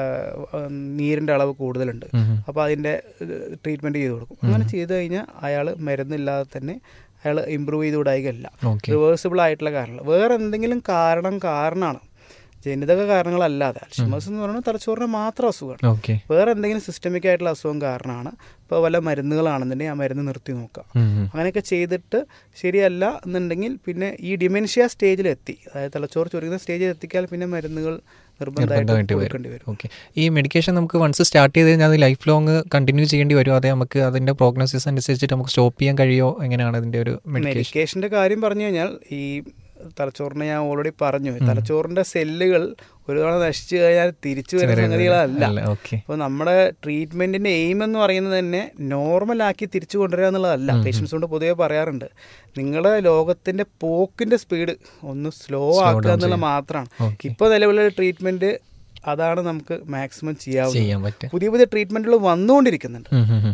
നീരിൻ്റെ അളവ് കൂടുതലുണ്ട്, അപ്പോൾ അതിൻ്റെ ട്രീറ്റ്മെൻറ്റ് ചെയ്ത് കൊടുക്കും. അങ്ങനെ ചെയ്ത് കഴിഞ്ഞാൽ അയാൾ മരുന്നില്ലാതെ തന്നെ അയാൾ ഇമ്പ്രൂവ് ചെയ്ത് വിടായികയല്ല. റിവേഴ്സിബിൾ ആയിട്ടുള്ള കാരണങ്ങൾ വേറെ എന്തെങ്കിലും കാരണമാണ്, ജനിതക കാരണങ്ങളല്ലാതെ. അൽഷിമേഴ്സ് എന്ന് പറയുന്നത് തലച്ചോറിന് മാത്രം അസുഖമാണ്. വേറെ എന്തെങ്കിലും സിസ്റ്റമിക് ആയിട്ടുള്ള അസുഖം കാരണമാണ്. ഇപ്പോൾ വല്ല മരുന്നുകളാണെന്നുണ്ടെങ്കിൽ ആ മരുന്ന് നിർത്തി നോക്കുക. അങ്ങനെയൊക്കെ ചെയ്തിട്ട് ശരിയല്ല എന്നുണ്ടെങ്കിൽ പിന്നെ ഈ ഡിമെൻഷ്യ സ്റ്റേജിലെത്തി, അതായത് തലച്ചോറ് ചുരുങ്ങുന്ന സ്റ്റേജിൽ എത്തിക്കാൽ പിന്നെ മരുന്നുകൾ നിർബന്ധമായിട്ട് കൊടുക്കേണ്ടി വരും. ഓക്കെ, ഈ മെഡിക്കേഷൻ നമുക്ക് വൺസ് സ്റ്റാർട്ട് ചെയ്ത് കഴിഞ്ഞാൽ അത് ലൈഫ് ലോങ് കണ്ടിന്യൂ ചെയ്യേണ്ടി വരുമോ, അതെ നമുക്ക് അതിൻ്റെ പ്രോഗ്നോസിസ് അനുസരിച്ചിട്ട് നമുക്ക് സ്റ്റോപ്പ് ചെയ്യാൻ കഴിയുമോ, എങ്ങനെയാണ് അതിൻ്റെ ഒരു മെഡിക്കേഷൻ്റെ കാര്യം പറഞ്ഞു കഴിഞ്ഞാൽ ഈ തലച്ചോറിനെ ഞാൻ ഓൾറെഡി പറഞ്ഞു, തലച്ചോറിൻ്റെ സെല്ലുകൾ ഒരു തവണ നശിച്ചു കഴിഞ്ഞാൽ തിരിച്ചു വരുന്ന സംഗതികളല്ല. അപ്പോൾ നമ്മുടെ ട്രീറ്റ്മെൻറ്റിൻ്റെ എയിം എന്ന് പറയുന്നത് തന്നെ നോർമലാക്കി തിരിച്ചു കൊണ്ടുവരിക എന്നുള്ളതല്ല. പേഷ്യൻസ് കൊണ്ട് പൊതുവെ പറയാറുണ്ട്, നിങ്ങളുടെ ലോകത്തിൻ്റെ പോക്കിൻ്റെ സ്പീഡ് ഒന്ന് സ്ലോ ആക്കുക എന്നുള്ളത് മാത്രമാണ്. ഇപ്പോൾ നിലവിലുള്ള ട്രീറ്റ്മെൻറ്റ് അതാണ് നമുക്ക് മാക്സിമം ചെയ്യാൻ പറ്റും. പുതിയ പുതിയ ട്രീറ്റ്മെൻറ്റുകൾ വന്നുകൊണ്ടിരിക്കുന്നുണ്ട്.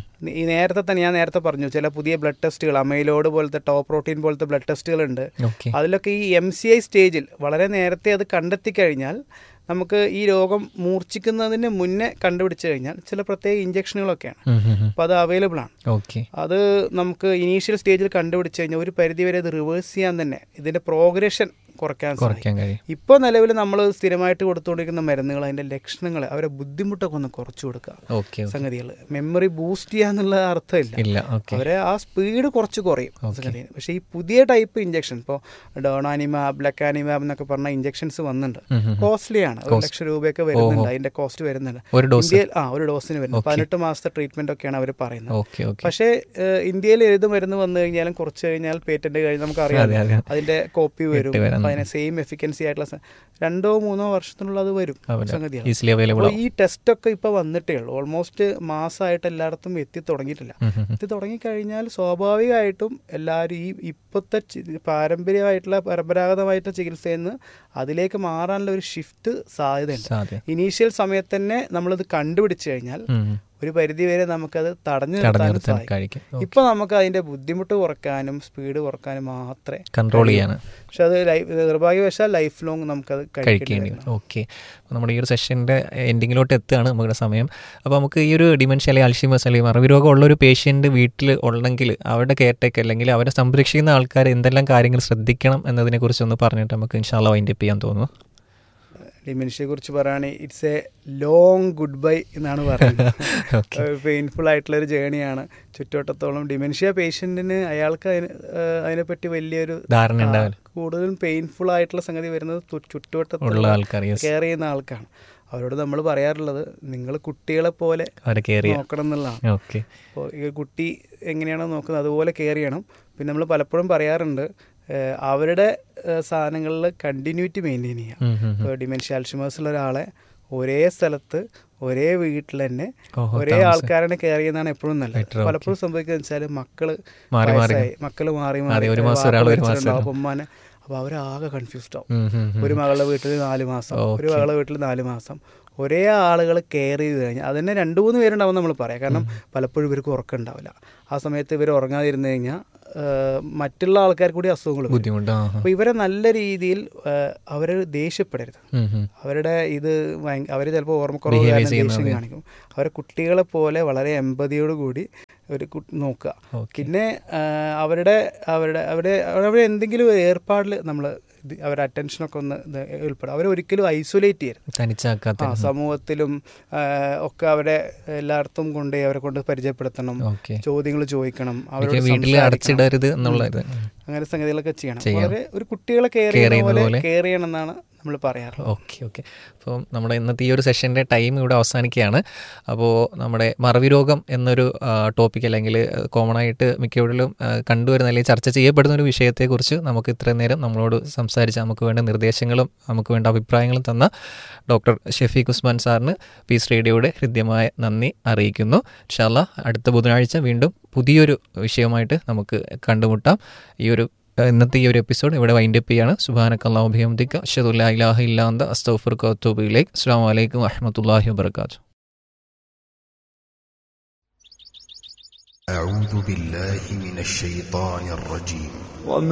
ഈ ഞാൻ നേരത്തെ പറഞ്ഞു, ചില പുതിയ ബ്ലഡ് ടെസ്റ്റുകൾ, അമൈലോയ്ഡ് പോലത്തെ ടോപ്പ് പ്രോട്ടീൻ പോലത്തെ ബ്ലഡ് ടെസ്റ്റുകളുണ്ട്. അതിലൊക്കെ ഈ MCI സ്റ്റേജിൽ വളരെ നേരത്തെ അത് കണ്ടെത്തി കഴിഞ്ഞാൽ നമുക്ക് ഈ രോഗം മൂർച്ഛിക്കുന്നതിന് മുന്നേ കണ്ടുപിടിച്ചു കഴിഞ്ഞാൽ ചില പ്രത്യേക ഇഞ്ചക്ഷനുകളൊക്കെയാണ്. അപ്പോൾ അത് അവൈലബിൾ ആണ്. അത് നമുക്ക് ഇനീഷ്യൽ സ്റ്റേജിൽ കണ്ടുപിടിച്ചു കഴിഞ്ഞാൽ ഒരു പരിധിവരെ അത് റിവേഴ്സ് ചെയ്യാൻ തന്നെ ഇതിൻ്റെ പ്രോഗ്രഷൻ കുറയ്ക്കാൻ കഴിയും. ഇപ്പോൾ നിലവിൽ നമ്മൾ സ്ഥിരമായിട്ട് കൊടുത്തുകൊണ്ടിരിക്കുന്ന മരുന്നുകൾ അതിൻ്റെ ലക്ഷണങ്ങൾ അവരെ ബുദ്ധിമുട്ടൊക്കെ ഒന്ന് കുറച്ചു കൊടുക്കുക. സംഗതികൾ മെമ്മറി ബൂസ്റ്റ് ചെയ്യാന്നുള്ള അർത്ഥമില്ല, അവരെ ആ സ്പീഡ് കുറച്ച് കുറയും സംഗതി. പക്ഷേ ഈ പുതിയ ടൈപ്പ് ഇഞ്ചക്ഷൻ, ഇപ്പോൾ ഡോണാനിമാബ്, ലെക്കാനിമാബ് എന്നൊക്കെ പറഞ്ഞ ഇഞ്ചക്ഷൻസ് വന്നിട്ടുണ്ട്. കോസ്റ്റ്ലിയാണ്, 1 ലക്ഷം രൂപയൊക്കെ വരുന്നുണ്ട്, അതിൻ്റെ കോസ്റ്റ് വരുന്നുണ്ട് ഇന്ത്യയിൽ. ഒരു ഡോസിന് വരുന്നത് 18 മാസത്തെ ട്രീറ്റ്മെന്റ് ഒക്കെയാണ് അവർ പറയുന്നത്. പക്ഷേ ഇന്ത്യയിൽ ഏത് മരുന്ന് വന്നു കഴിഞ്ഞാലും കുറച്ച് കഴിഞ്ഞാൽ പേറ്റന്റ് കഴിഞ്ഞ് നമുക്കറിയാം അതിന്റെ കോപ്പി വരും. അതിനെ സെയിം എഫിക്കൻസി ആയിട്ടുള്ള 2-3 വർഷത്തിനുള്ള അത് വരും സംഗതിയാണ്. ഈ ടെസ്റ്റൊക്കെ ഇപ്പോൾ വന്നിട്ടേ ഉള്ളൂ. ഓൾമോസ്റ്റ് മാസമായിട്ട് എല്ലായിടത്തും എത്തി തുടങ്ങിയിട്ടില്ല. എത്തി തുടങ്ങിക്കഴിഞ്ഞാൽ സ്വാഭാവികമായിട്ടും എല്ലാവരും ഈ ഇപ്പോഴത്തെ പരമ്പരാഗതമായിട്ടുള്ള ചികിത്സയിൽ നിന്ന് അതിലേക്ക് മാറാനുള്ള ഒരു ഷിഫ്റ്റ് സാധ്യതയുണ്ട്. ഇനീഷ്യൽ സമയത്ത് തന്നെ നമ്മളിത് കണ്ടുപിടിച്ചു കഴിഞ്ഞാൽ ഒരു പരിധിവരെ നമുക്കത് തടഞ്ഞു നിർത്താനും സാധിക്കും. ഇപ്പൊ നമുക്ക് അതിന്റെ ബുദ്ധിമുട്ട് കുറയ്ക്കാനും സ്പീഡ് കുറയ്ക്കാനും മാത്രമേ കൺട്രോൾ ചെയ്യാനും. പക്ഷെ അത് നിർഭാഗ്യവശാൽ ലൈഫ് ലോങ് നമുക്കത് കഴിക്കേണ്ടി വരും. ഓക്കെ, നമ്മുടെ ഈ ഒരു സെഷൻ്റെ എൻഡിങ്ങിലോട്ട് എത്തുകയാണ് നമ്മുടെ സമയം. അപ്പോൾ നമുക്ക് ഈ ഒരു ഡിമെൻഷ്യ അല്ലെങ്കിൽ അൽഷിമേഴ്സ് അല്ലെങ്കിൽ മറവി രോഗം ഉള്ളൊരു പേഷ്യൻ്റ് വീട്ടിൽ ഉണ്ടെങ്കിൽ അവരുടെ കെയർ ടേക്കർ അല്ലെങ്കിൽ അവരെ സംരക്ഷിക്കുന്ന ആൾക്കാർ എന്തെല്ലാം കാര്യങ്ങൾ ശ്രദ്ധിക്കണം എന്നതിനെക്കുറിച്ചൊന്ന് പറഞ്ഞിട്ട് നമുക്ക് ഇൻഷാല്ലാ വൈൻഡ് അപ്പ് ചെയ്യാൻ തോന്നുന്നു. ഡിമെൻഷ്യയെ കുറിച്ച് പറയുകയാണെങ്കിൽ it's A long good bye എന്നാണ് പറയുന്നത്. പെയിൻഫുൾ ആയിട്ടുള്ളൊരു ജേണിയാണ്. ചുറ്റുവട്ടത്തോളം ഡിമെൻഷ്യ പേഷ്യൻറ്റിന് അയാൾക്ക് അതിനെപ്പറ്റി വലിയൊരു ധാരണ ഉണ്ടാവില്ല. കൂടുതലും പെയിൻഫുൾ ആയിട്ടുള്ള സംഗതി വരുന്നത് ചുറ്റുവട്ടത്തുള്ള ആൾക്കാർ, കെയർ ചെയ്യുന്ന ആൾക്കാണ്. അവരോട് നമ്മൾ പറയാറുള്ളത് നിങ്ങൾ കുട്ടികളെ പോലെ നോക്കണം എന്നുള്ളതാണ്. അപ്പോൾ ഈ കുട്ടി എങ്ങനെയാണോ നോക്കുന്നത് അതുപോലെ കെയർ ചെയ്യണം. പിന്നെ നമ്മൾ പലപ്പോഴും പറയാറുണ്ട് അവരുടെ സാധനങ്ങളിൽ കണ്ടിന്യൂറ്റി മെയിൻറ്റെയിൻ ചെയ്യുക. ഇപ്പോൾ ഡിമെൻഷ്യ അൽഷിമേഴ്സ് ഉള്ള ഒരാളെ ഒരേ സ്ഥലത്ത് ഒരേ വീട്ടിൽ തന്നെ ഓഹോ, ഒരേ ആൾക്കാരെ കെയർ ചെയ്യുന്നതാണ് എപ്പോഴും നല്ലത്. പലപ്പോഴും സംഭവിക്കുക വെച്ചാൽ മക്കള് വയസ്സായി, മക്കള് മാറി മാറി ഉമ്മാനെ, അപ്പോൾ അവരാകെ കൺഫ്യൂസ്ഡ് ആവും. ഒരു മകളുടെ വീട്ടിൽ 4 മാസം, ഒരു മകളുടെ വീട്ടിൽ 4 മാസം ഒരേ ആളുകൾ കെയർ ചെയ്ത് കഴിഞ്ഞാൽ അതന്നെ 2-3 പേരുണ്ടാവും നമ്മൾ പറയാം. കാരണം പലപ്പോഴും ഇവർക്ക് ഉറക്കം ഉണ്ടാവില്ല. ആ സമയത്ത് ഇവർ ഉറങ്ങാതിരുന്നു കഴിഞ്ഞാൽ മറ്റുള്ള ആൾക്കാർ കൂടി അസുഖങ്ങൾ ബുദ്ധിമുട്ടാണ്. അപ്പോൾ ഇവരെ നല്ല രീതിയിൽ അവർ ദേഷ്യപ്പെടരുത്. അവരുടെ ഇത് അവർ ചിലപ്പോൾ ഓർമ്മക്കുറവ് കാരണം ദേഷ്യം കാണിക്കും. അവരെ കുട്ടികളെ പോലെ വളരെ എമ്പതിയോട് കൂടി ഒരു നോക്കുക. പിന്നെ അവരുടെ എന്തെങ്കിലും ഏർപ്പാടിൽ നമ്മൾ അവരുടെ അറ്റൻഷനൊക്കെ ഒന്ന് ഉൾപ്പെടും. അവരെ ഒരിക്കലും ഐസൊലേറ്റ് ചെയ്യരുത്. സമൂഹത്തിലും ഒക്കെ അവരെ എല്ലായിടത്തും കൊണ്ട് അവരെ കൊണ്ട് പരിചയപ്പെടുത്തണം, ചോദ്യങ്ങൾ ചോദിക്കണം, അവരോട് അടച്ചിടരുത് എന്നുള്ളത്, അങ്ങനെ സംഗതികളൊക്കെ ചെയ്യണം. വളരെ ഒരു കുട്ടികളെ കെയർ ചെയ്യുന്ന പോലെ കെയർ ചെയ്യണം എന്നാണ് നമ്മൾ പറയാറ്. ഓക്കെ. അപ്പോൾ നമ്മുടെ ഇന്നത്തെ ഈ ഒരു സെഷൻ്റെ ടൈം ഇവിടെ അവസാനിക്കുകയാണ്. അപ്പോൾ നമ്മുടെ മറവി രോഗം എന്നൊരു ടോപ്പിക്, അല്ലെങ്കിൽ കോമൺ ആയിട്ട് മിക്കവരിലും കണ്ടുവരുന്ന അല്ലെങ്കിൽ ചർച്ച ചെയ്യപ്പെടുന്ന ഒരു വിഷയത്തെക്കുറിച്ച് നമുക്ക് ഇത്രയും നേരം നമ്മളോട് സംസാരിച്ച് നമുക്ക് വേണ്ട നിർദ്ദേശങ്ങളും നമുക്ക് വേണ്ട അഭിപ്രായങ്ങളും തന്ന ഡോക്ടർ ഷെഫീഖ് ഉസ്മാൻ സാറിന് പീസ് റേഡിയോയുടെ ഹൃദ്യമായ നന്ദി അറിയിക്കുന്നു. ഇൻഷാ അല്ലാഹ് അടുത്ത ബുധനാഴ്ച വീണ്ടും പുതിയൊരു വിഷയവുമായിട്ട് നമുക്ക് കണ്ടുമുട്ടാം. ഇന്നത്തെ ഈ ഒരു എപ്പിസോഡ് ഇവിടെ വൈൻഡപ്പ് ചെയ്യാണ്. സുബ്ഹാനക്കല്ലാഹു വബിഹംദിക അശ്ഹദു അല്ലാ ഇലാഹ ഇല്ലാ അന്ത അസ്തഗ്ഫിറുക വഅതൂബു ഇലൈക്. അസ്സലാമു അലൈക്കും വറഹ്മത്തുള്ളാഹി വബറകാതുഹു. أعوذ بالله من الشيطان الرجيم.